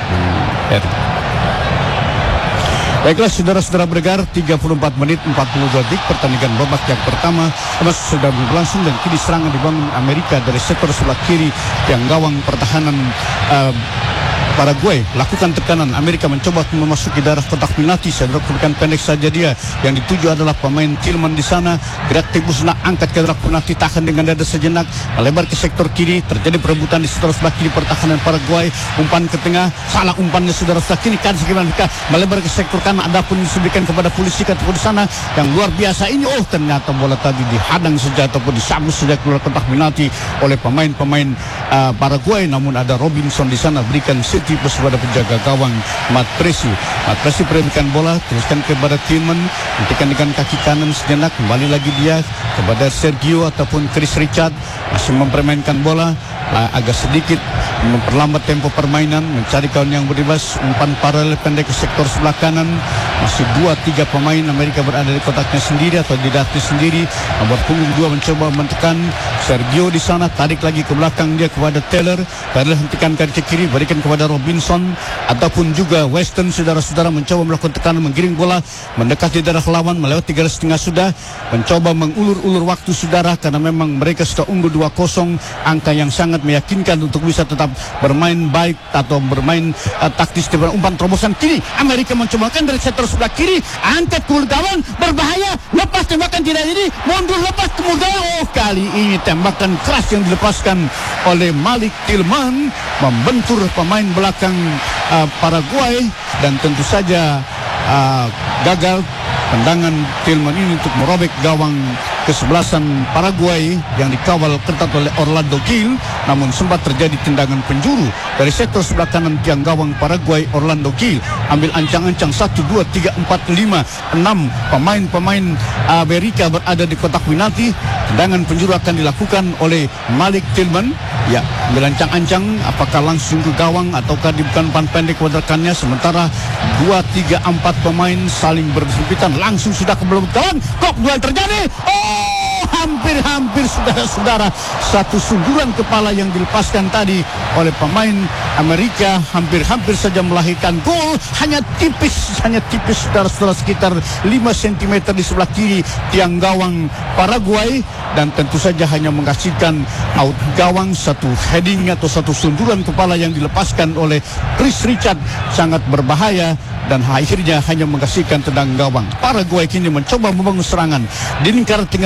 Baiklah saudara-saudara bergar, tiga puluh empat menit empat puluh dua detik pertandingan babak yang pertama masih sudah berlangsung, dan kini serangan dibangun Amerika dari sektor sebelah kiri yang gawang pertahanan uh, Paraguay lakukan tekanan. Amerika mencoba memasuki daerah kotak penalti. Saya berikan pendek saja dia. Yang dituju adalah pemain Tillman di sana. Gerak tembus nak angkat ke daerah penalti, tahan dengan dada sejenak, melebar ke sektor kiri. Terjadi perebutan di sektor sebelah kiri pertahanan Paraguay. Umpan ke tengah, salah umpannya saudara sebelah kiri kan sekitar melebar ke sektor kanan. Adapun disebutkan kepada polisi ataupun di sana yang luar biasa ini. Oh, ternyata bola tadi dihadang saja ataupun disambut sejak keluar kotak penalti oleh pemain-pemain uh, Paraguay. Namun ada Robinson di sana berikan tipus pada penjaga gawang Mat Presi. Mat Presi berikan bola teruskan kepada Tillman, hentikan dengan kaki kanan sejenak, kembali lagi dia kepada Sergio ataupun Chris Richard, masih mempermainkan bola agak sedikit memperlambat tempo permainan, mencari kawan yang bebas, umpan paralel pendek ke sektor sebelah kanan. Masih dua tiga pemain Amerika berada di kotaknya sendiri atau di dapnya sendiri. Nomor punggung dua mencoba menekan Sergio di sana, tarik lagi ke belakang dia kepada Taylor. Taylor hentikan kaki kiri, berikan kepada Robinson ataupun juga Weston. Saudara-saudara mencoba melakukan tekanan, menggiring bola mendekati daerah lawan, melewati garis tengah sudah, mencoba mengulur-ulur waktu saudara, karena memang mereka sudah unggul dua kosong, angka yang sangat meyakinkan untuk bisa tetap bermain baik atau bermain uh, taktis. Di umpan terobosan kiri, Amerika mencobakan dari sektor sebelah kiri, angkat ke gawang, berbahaya, lepas tembakan tidak jadi, mundur lepas kemudian. Oh, kali ini tembakan keras yang dilepaskan oleh Malik Tillman membentur pemain belakang uh, Paraguay, dan tentu saja uh, gagal tendangan Tillman ini untuk merobek gawang kesebelasan Paraguay yang dikawal ketat oleh Orlando Gil. Namun sempat terjadi tendangan penjuru dari sektor sebelah kanan tiang gawang Paraguay. Orlando Gil ambil ancang-ancang satu, dua, tiga, empat, lima, enam pemain-pemain Amerika berada di kotak penalti. Tendangan penjuru akan dilakukan oleh Malik Tillman. Ya, ambil ancang-ancang apakah langsung ke gawang ataukah dibukan umpan pendek kepada rekannya. Sementara dua, tiga, empat pemain saling bersempitan, langsung sudah ke belakang gawang. Kok duel terjadi? Oh, hampir-hampir saudara-saudara, satu sundulan kepala yang dilepaskan tadi oleh pemain Amerika hampir-hampir saja melahirkan gol. Hanya tipis, hanya tipis saudara-saudara, sekitar lima sentimeter di sebelah kiri tiang gawang Paraguay, dan tentu saja hanya menghasilkan out gawang. Satu heading atau satu sundulan kepala yang dilepaskan oleh Chris Richard sangat berbahaya, dan akhirnya hanya menghasilkan tendang gawang. Paraguay kini mencoba membangun serangan di lingkaran tengah. Dia terjadi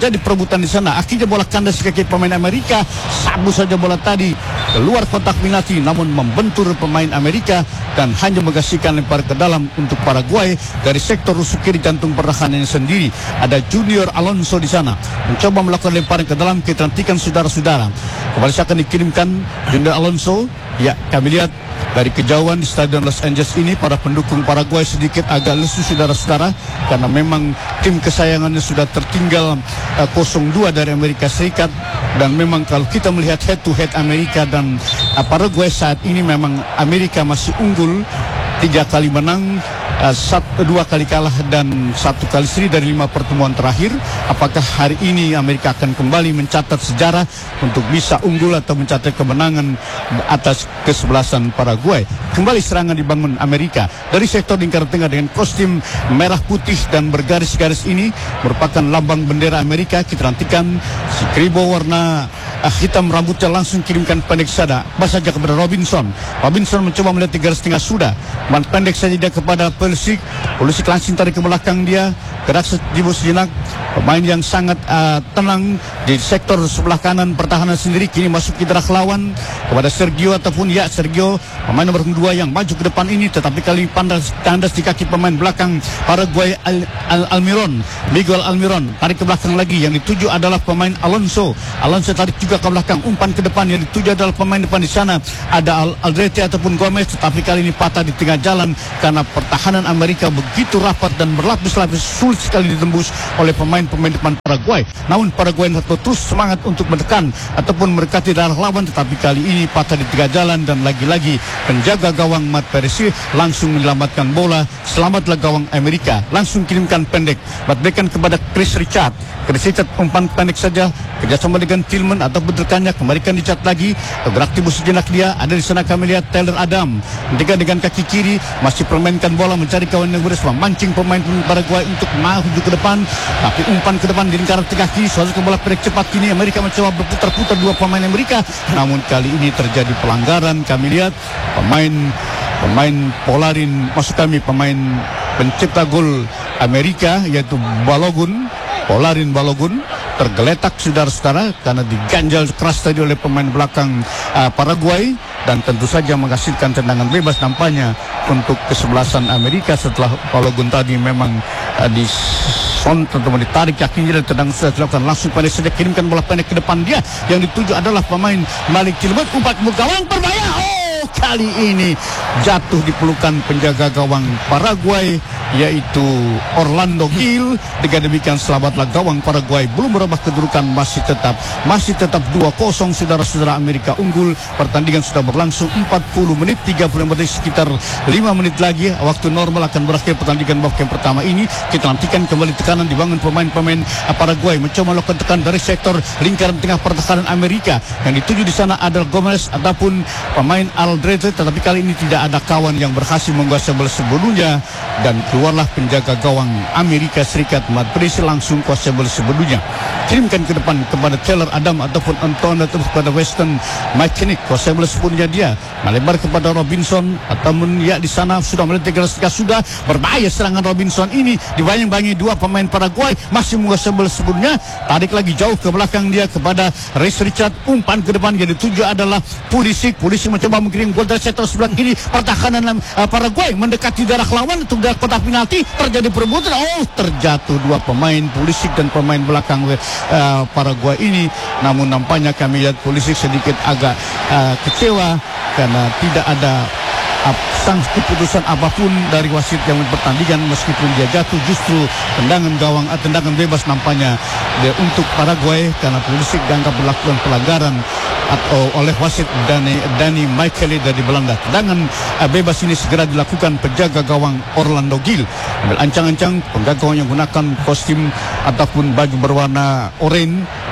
terjadi perebutan di sana. Akhirnya bola kandas ke kaki pemain Amerika, sabu saja bola tadi keluar kotak penalti, namun membentur pemain Amerika dan hanya mengasihkan lempar ke dalam untuk Paraguay dari sektor rusuk kiri jantung pertahanannya sendiri. Ada Junior Alonso di sana mencoba melakukan lemparan ke dalam. Kita nantikan saudara-saudara, kembali akan dikirimkan Junior Alonso. Ya, kami lihat dari kejauhan di Stadion Los Angeles ini, para pendukung Paraguay sedikit agak lesu saudara-saudara, karena memang tim kesayangannya sudah tertinggal uh, nol dua dari Amerika Serikat. Dan memang kalau kita melihat head to head Amerika dan uh, Paraguay saat ini, memang Amerika masih unggul, tiga kali menang, uh, satu, dua kali kalah dan satu kali seri dari lima pertemuan terakhir. Apakah hari ini Amerika akan kembali mencatat sejarah untuk bisa unggul atau mencatat kemenangan atas kesebelasan Paraguay? Kembali serangan dibangun Amerika dari sektor lingkaran tengah dengan kostum merah putih dan bergaris-garis ini merupakan lambang bendera Amerika. Kita nantikan si kribo warna uh, hitam rambutnya langsung kirimkan pendek sada bas saja kepada Robinson. Robinson mencoba melihat di garis tengah sudah, man pendek saja dia kepada Pulisic. Pulisic langsung tarik ke belakang dia, gerak sejibus sejenak. Pemain yang sangat uh, tenang di sektor sebelah kanan pertahanan sendiri, kini masuk ke daerah lawan kepada Sergio ataupun ya Sergio, pemain nomor dua yang maju ke depan ini, tetapi kali pandas tandas di kaki pemain belakang Paraguay Al Al Almiron, Miguel Almiron tarik ke belakang lagi. Yang dituju adalah pemain Alonso. Alonso tarik juga ke belakang, umpan ke depan. Yang dituju adalah pemain depan di sana ada Al Aldrete ataupun Gomez, tetapi kali ini patah di tengah jalan karena pertahanan Amerika begitu rapat dan berlapis-lapis, sulit sekali ditembus oleh pemain-pemain depan Paraguay. Namun Paraguay terus semangat untuk menekan ataupun mendekati daerah lawan, tetapi kali ini patah di tengah jalan dan lagi-lagi penjaga gawang Matt Perez langsung menyelamatkan bola. Selamatlah gawang Amerika, langsung kirimkan pendek, berikan kepada Chris Richard. Chris Richard umpan pendek saja, kerjasama dengan Tillman atau berdekatnya, kembalikan Richard lagi, gerak timbul sejenak dia. Ada di sana kami lihat Taylor Adam, ketika dengan kaki kiri masih permainkan bola, mencari kawan yang beres, memancing pemain Paraguay untuk maju ke depan, tapi umpan ke depan di lingkaran tengah kiri, suatu ke bola pendek cepat. Kini Amerika mencoba berputar-putar dua pemain Amerika, namun kali ini terjadi pelanggaran. Kami lihat pemain pemain Polarin, maksud kami pemain pencipta gol Amerika yaitu Balogun, Polarin Balogun tergeletak saudara-saudara karena diganjal keras tadi oleh pemain belakang uh, Paraguay, dan tentu saja menghasilkan tendangan bebas nampaknya untuk kesebelasan Amerika setelah Balogun tadi memang uh, di son teman-teman ditarik kakinya dan tendangan sudah dilakukan. Langsung pendek saja kirimkan bola pendek ke depan dia. Yang dituju adalah pemain Malik Tillman, umpan ke gawang berbahaya. Oh, kali ini jatuh di pelukan penjaga gawang Paraguay yaitu Orlando Gil. Dengan demikian selamatlah gawang Paraguay, belum merubah kedudukan, masih tetap masih tetap dua kosong saudara-saudara. Amerika unggul. Pertandingan sudah berlangsung empat puluh menit, tiga puluh menit, sekitar lima menit lagi waktu normal akan berakhir pertandingan babak yang pertama ini. Kita nantikan kembali tekanan dibangun pemain-pemain Paraguay, mencoba melakukan tekan dari sektor lingkaran tengah pertahanan Amerika. Yang dituju di sana adalah Gomez ataupun pemain Aldrete, tetapi kali ini tidak ada kawan yang berhasil menguasai bola sebelumnya, dan keluarlah penjaga gawang Amerika Serikat Matt Perez langsung kuasai bola sebelumnya. Kirimkan ke depan kepada Taylor Adam ataupun Anton atau kepada Weston McKinnick, kuasai bola sebelumnya dia melebar kepada Robinson ataupun ya di sana sudah melihat garis tengah, sudah berbahaya serangan Robinson ini, dibayang-bayangi dua pemain Paraguay masih menguasai bola sebelumnya. Tarik lagi jauh ke belakang dia kepada Chris Richard, umpan ke depan yang dituju adalah Pulisic. Pulisic mencoba mengirim gol dari sektor sebelah kiri pertahanan uh, Paraguay mendekati daerah lawan untuk daerah kotak penalti. Terjadi perebutan, oh terjatuh dua pemain Pulisic dan pemain belakang uh, Paraguay ini. Namun nampaknya kami lihat Pulisic sedikit agak uh, kecewa karena tidak ada uh, sang keputusan apapun dari wasit yang pertandingan, meskipun dia jatuh. Justru tendangan gawang, uh, tendangan bebas nampaknya dia untuk Paraguay karena Pulisic dianggap melakukan pelanggaran atau oleh wasit Dani Dani Micheli dari Belanda. Tendangan uh, bebas ini segera dilakukan penjaga gawang Orlando Gil. Ambil ancang-ancang penjaga gawang yang menggunakan kostum ataupun baju berwarna oranye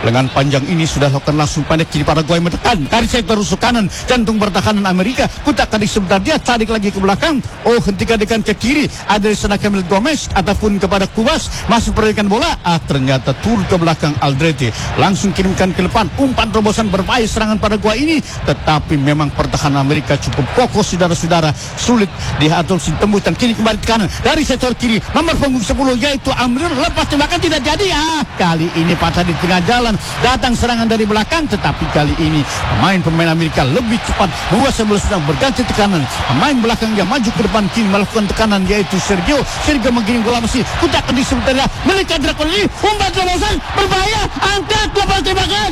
Lengan panjang ini sudah lakukan langsung pendek kiri Paraguay menekan dari sektor rusuk kanan jantung pertahanan Amerika. Kutak tadi sebentar dia tarik lagi ke belakang. Oh, hentikan dengan ke kiri. Ada di sana Camille Gomez ataupun kepada Kubas masuk perbaikan bola. Ah, ternyata turun ke belakang Aldrete. Langsung kirimkan ke depan. Umpan terobosan berbahaya serangan Paraguay ini. Tetapi memang pertahanan Amerika cukup kokoh, saudara-saudara. Sulit diatur tembus dan kini kembali ke kanan. Dari sektor kiri nomor punggung sepuluh yaitu Almiron. Lepas tembakan tidak jadi. Ah, kali ini patah di tengah jalan. Datang serangan dari belakang. Tetapi kali ini pemain-pemain Amerika lebih cepat menguasai bola, sedang berganti tekanan. Pemain belakang yang maju ke depan kini melakukan tekanan yaitu Sergio. Sergio menggiring bola masih kutak di sebentar. Melihat Drakon ini umpan terobosan berbahaya. Angkat lepas tembakan.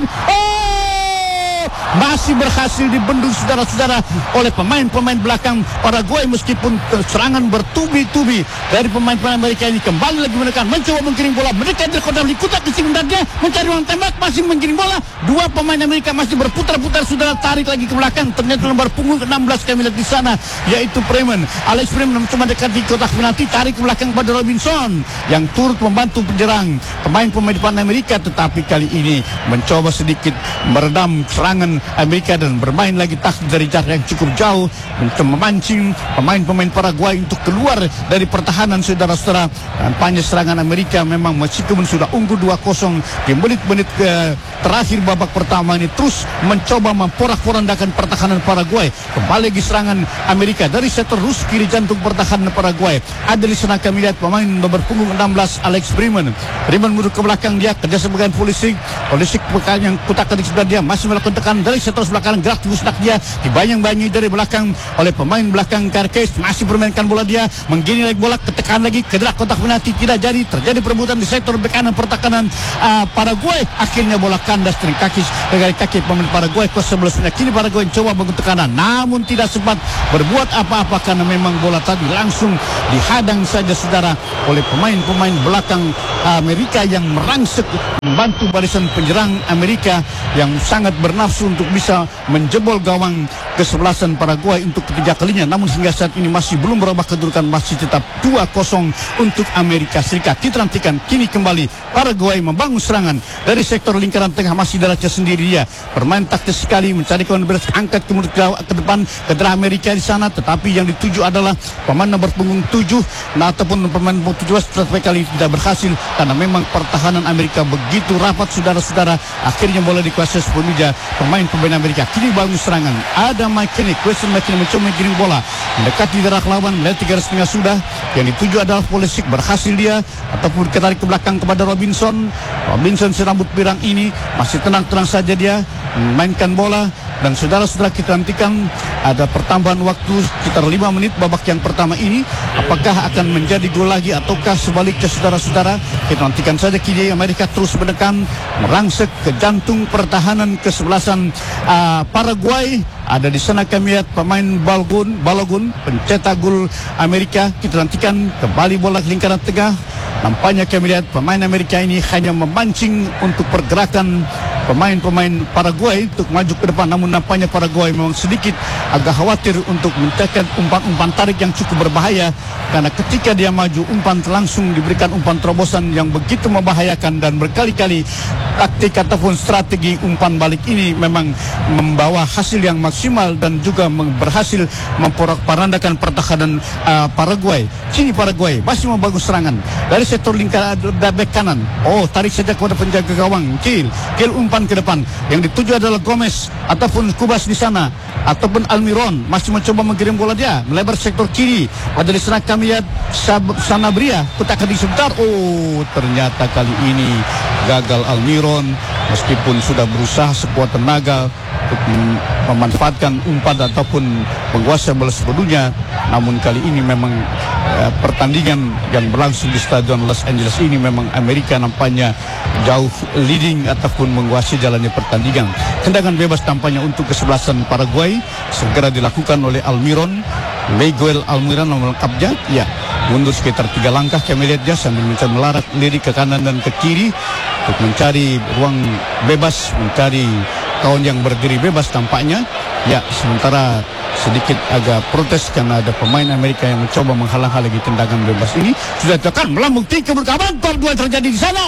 Oh, masih berhasil dibendung saudara-saudara oleh pemain-pemain belakang Paraguay meskipun serangan bertubi-tubi dari pemain-pemain Amerika ini. Kembali lagi menekan, mencoba menggiring bola, mendekat Drakon di kutak di sebentarnya, mencari ruang tembak, masih menggiring bola. Dua pemain Amerika masih berputar-putar, saudara, tarik lagi ke belakang. Ternyata nomor punggung enam belas kami lihat di sana yaitu Freeman. Alex Freeman mencoba dekat di kotak penalti, tarik ke belakang pada Robinson yang turut membantu penyerang pemain-pemain depan Amerika, tetapi kali ini mencoba sedikit meredam serangan Amerika dan bermain lagi taktik dari jarak yang cukup jauh untuk memancing pemain-pemain Paraguay untuk keluar dari pertahanan, saudara-saudara. Kampanye serangan Amerika memang meskipun sudah unggul dua kosong di menit-menit ke terakhir babak pertama ini terus mencoba memporak-porandakan pertahanan Paraguay. Kembali lagi serangan Amerika dari sektor rus kiri jantung pertahanan Paraguay. Ada di sana kami lihat pemain nomor punggung enam belas Alex Freeman. Freeman mundur ke belakang, dia kerja sebagai polisi. Polisi pekan yang kutak di sebelah dia masih melakukan tekanan dari sektor sebelah kanan, gerak musnak dia dibayang-bayangi dari belakang oleh pemain belakang Carques. Masih bermainkan bola dia, menggiring lagi bola, ketekan lagi ke gerak kotak penalti, tidak jadi. Terjadi perebutan di sektor bek kanan pertahanan uh, Paraguay. Akhirnya bola kandas dari kaki dari kaki pemain Paraguay ke sebelahnya. Kini Paraguay coba bangun tekanan, namun tidak sempat berbuat apa-apa karena memang bola tadi langsung dihadang saja, saudara, oleh pemain-pemain belakang Amerika yang merangsek membantu barisan penyerang Amerika yang sangat bernafsu untuk bisa menjebol gawang kesebelasan Paraguay untuk ketiga kalinya. Namun hingga saat ini masih belum berubah kedudukan, masih tetap dua kosong untuk Amerika Serikat. Kita nantikan kini kembali Paraguay membangun serangan dari sektor lingkaran tengah, masih darahnya sendiri dia bermain taktis sekali, mencari kawan beres, angkat ke, ke depan ke daerah Amerika di sana, tetapi yang dituju adalah pemain nomor punggung tujuh nah, ataupun pemain nomor tujuh belas, tetapi kali tidak berhasil karena memang pertahanan Amerika begitu rapat, saudara-saudara. Akhirnya bola dikuasai sepenuhnya pemain-pemain Amerika. Kini bangun serangan, ada Mike Kenny, Question Mike Kenny mencoba menggiring bola mendekati daerah lawan, melihat tiga garis tengah sudah, yang dituju adalah Polisic, berhasil dia ataupun ketarik ke belakang kepada Robinson. Robinson si rambut pirang ini masih tenang-tenang saja dia memainkan bola. Dan saudara-saudara, kita nantikan ada pertambahan waktu sekitar lima menit babak yang pertama ini. Apakah akan menjadi gol lagi ataukah sebaliknya, saudara-saudara? Kita nantikan saja. Kini Amerika terus menekan, merangsek ke jantung pertahanan kesebelasan uh, Paraguay. Ada di sana kami lihat pemain Balogun, Balogun pencetak gol Amerika. Kita nantikan kembali bola ke lingkaran tengah. Nampaknya kami lihat pemain Amerika ini hanya memancing untuk pergerakan pemain-pemain Paraguay untuk maju ke depan. Namun nampaknya Paraguay memang sedikit agak khawatir untuk mencetak umpan-umpan tarik yang cukup berbahaya, karena ketika dia maju umpan langsung diberikan umpan terobosan yang begitu membahayakan, dan berkali-kali taktik ataupun strategi umpan balik ini memang membawa hasil yang maksimal dan juga berhasil memporak-porandakan pertahanan uh, Paraguay. Sini Paraguay masih membangun serangan dari sektor lingkaran bek kanan. Oh, tarik saja kepada penjaga gawang Kiel. Kiel umpan ke depan, yang dituju adalah Gomez ataupun Kubas di sana, ataupun Almiron masih mencoba mengirim bola dia melebar sektor kiri. Ada di sana kami lihat Sanabria, kutakan di sebentar. Oh, ternyata kali ini gagal Almiron meskipun sudah berusaha sekuat tenaga untuk memanfaatkan umpan ataupun menguasai bola sepenuhnya. Namun kali ini memang eh, pertandingan yang berlangsung di Stadion Los Angeles ini memang Amerika nampaknya jauh leading ataupun menguasai jalannya pertandingan. Tendangan bebas tampaknya untuk kesebelasan Paraguay segera dilakukan oleh Almiron, Miguel Almiron nomor lengkapnya. Ya, mundur sekitar tiga langkah kami lihat dia sambil mencari melarat lirik ke kanan dan ke kiri untuk mencari ruang bebas, mencari kawan yang berdiri bebas tampaknya. Ya, sementara sedikit agak protes karena ada pemain Amerika yang mencoba menghalang-halangi tendangan bebas ini. Sudah tekan melambung tinggi berkawan, gol dua terjadi di sana.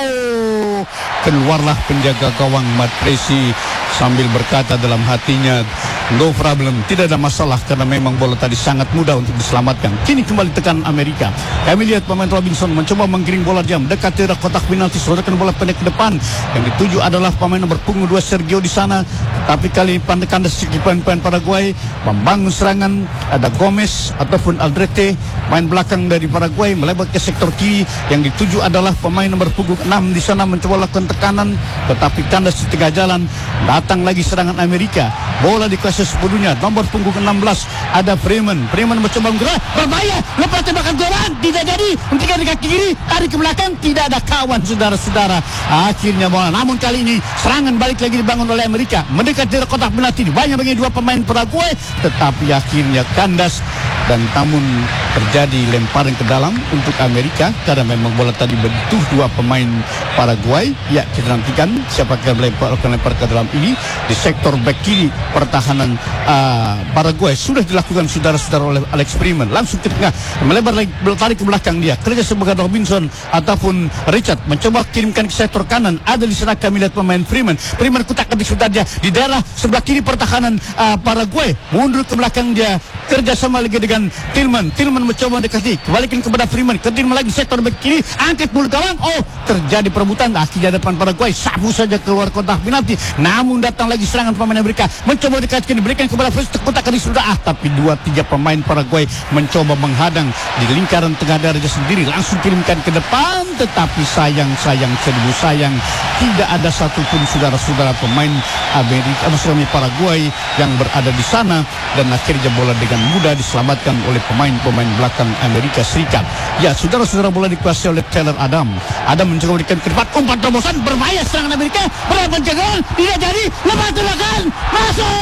Oh, keluarlah penjaga gawang Matt Presi sambil berkata dalam hatinya, no problem, tidak ada masalah karena memang bola tadi sangat mudah untuk diselamatkan. Kini kembali tekan Amerika. Kami lihat pemain Robinson mencoba menggiring bola jam dekat ke kotak penalti, sodokan bola pendek ke depan. Yang dituju adalah pemain nomor punggung dua Sergio di sana. Tapi kali pandekan dari pemain Paraguay membangun serangan. Ada Gomez ataupun Aldrete, main belakang dari Paraguay melebar ke sektor kiri. Yang dituju adalah pemain nomor punggung enam di sana mencoba lakukan tekanan, tetapi kandas di tengah jalan. Datang lagi serangan Amerika. Bola di kuasai sepenuhnya. Nomor punggung enam belas ada Freeman. Freeman mencoba menggerak, berbahaya, lepas tembakan gawang, tidak jadi. Hentikan di kaki kiri, tarik ke belakang, tidak ada kawan, saudara-saudara. Akhirnya bola, namun kali ini serangan balik lagi dibangun oleh Amerika. Mendekat di kotak penalti, banyak bagi dua pemain Paraguay, tetapi akhirnya kandas. Dan namun terjadi lemparan ke dalam untuk Amerika karena memang bola tadi bentuk dua pemain Paraguay. Ya, kita nantikan siapa yang melempar, akan lempar ke dalam ini di sektor back kiri pertahanan uh, Paraguay. Sudah dilakukan saudara-saudara oleh Alex Freeman, langsung ke tengah, melebar lagi, tarik ke belakang dia. Kerja sebagai Robinson ataupun Richard mencoba kirimkan ke sektor kanan. Ada di sana kami lihat pemain Freeman. Freeman kutak ketik sudah dia di daerah sebelah kiri pertahanan uh, Paraguay. Mundur ke belakang dia, kerja sama lagi dengan Tillman. Tillman mencoba mendekati, kembalikan kepada Freeman. Ke Tillman lagi sektor back kiri, angkat bola gawang. Oh, terjadi perebutan. Akhirnya depan Paraguay sapu saja keluar kotak penalti. Namun datang lagi serangan pemain Amerika, mencoba dekatkan, diberikan kepada Freeman, kotak kali sudah ah, tapi dua tiga pemain Paraguay mencoba menghadang di lingkaran tengah darahnya sendiri, langsung kirimkan ke depan. Tetapi sayang, sayang, seribu sayang, tidak ada satupun saudara-saudara pemain Amerika, maksudnya Paraguay yang berada di sana, dan akhirnya bola dengan mudah diselamatkan oleh pemain-pemain belakang Amerika Serikat. Ya, saudara-saudara, bola dikuasai oleh Taylor Adam. Adam mencoba memberikan ke depan, umpan terobosan, berbahaya serangan Amerika, berapa penjagaan, tidak jadi, lepas tembakan, masuk!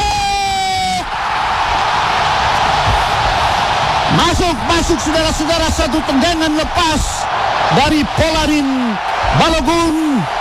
Masuk, masuk saudara-saudara, satu tendangan lepas dari Polarin Balogun.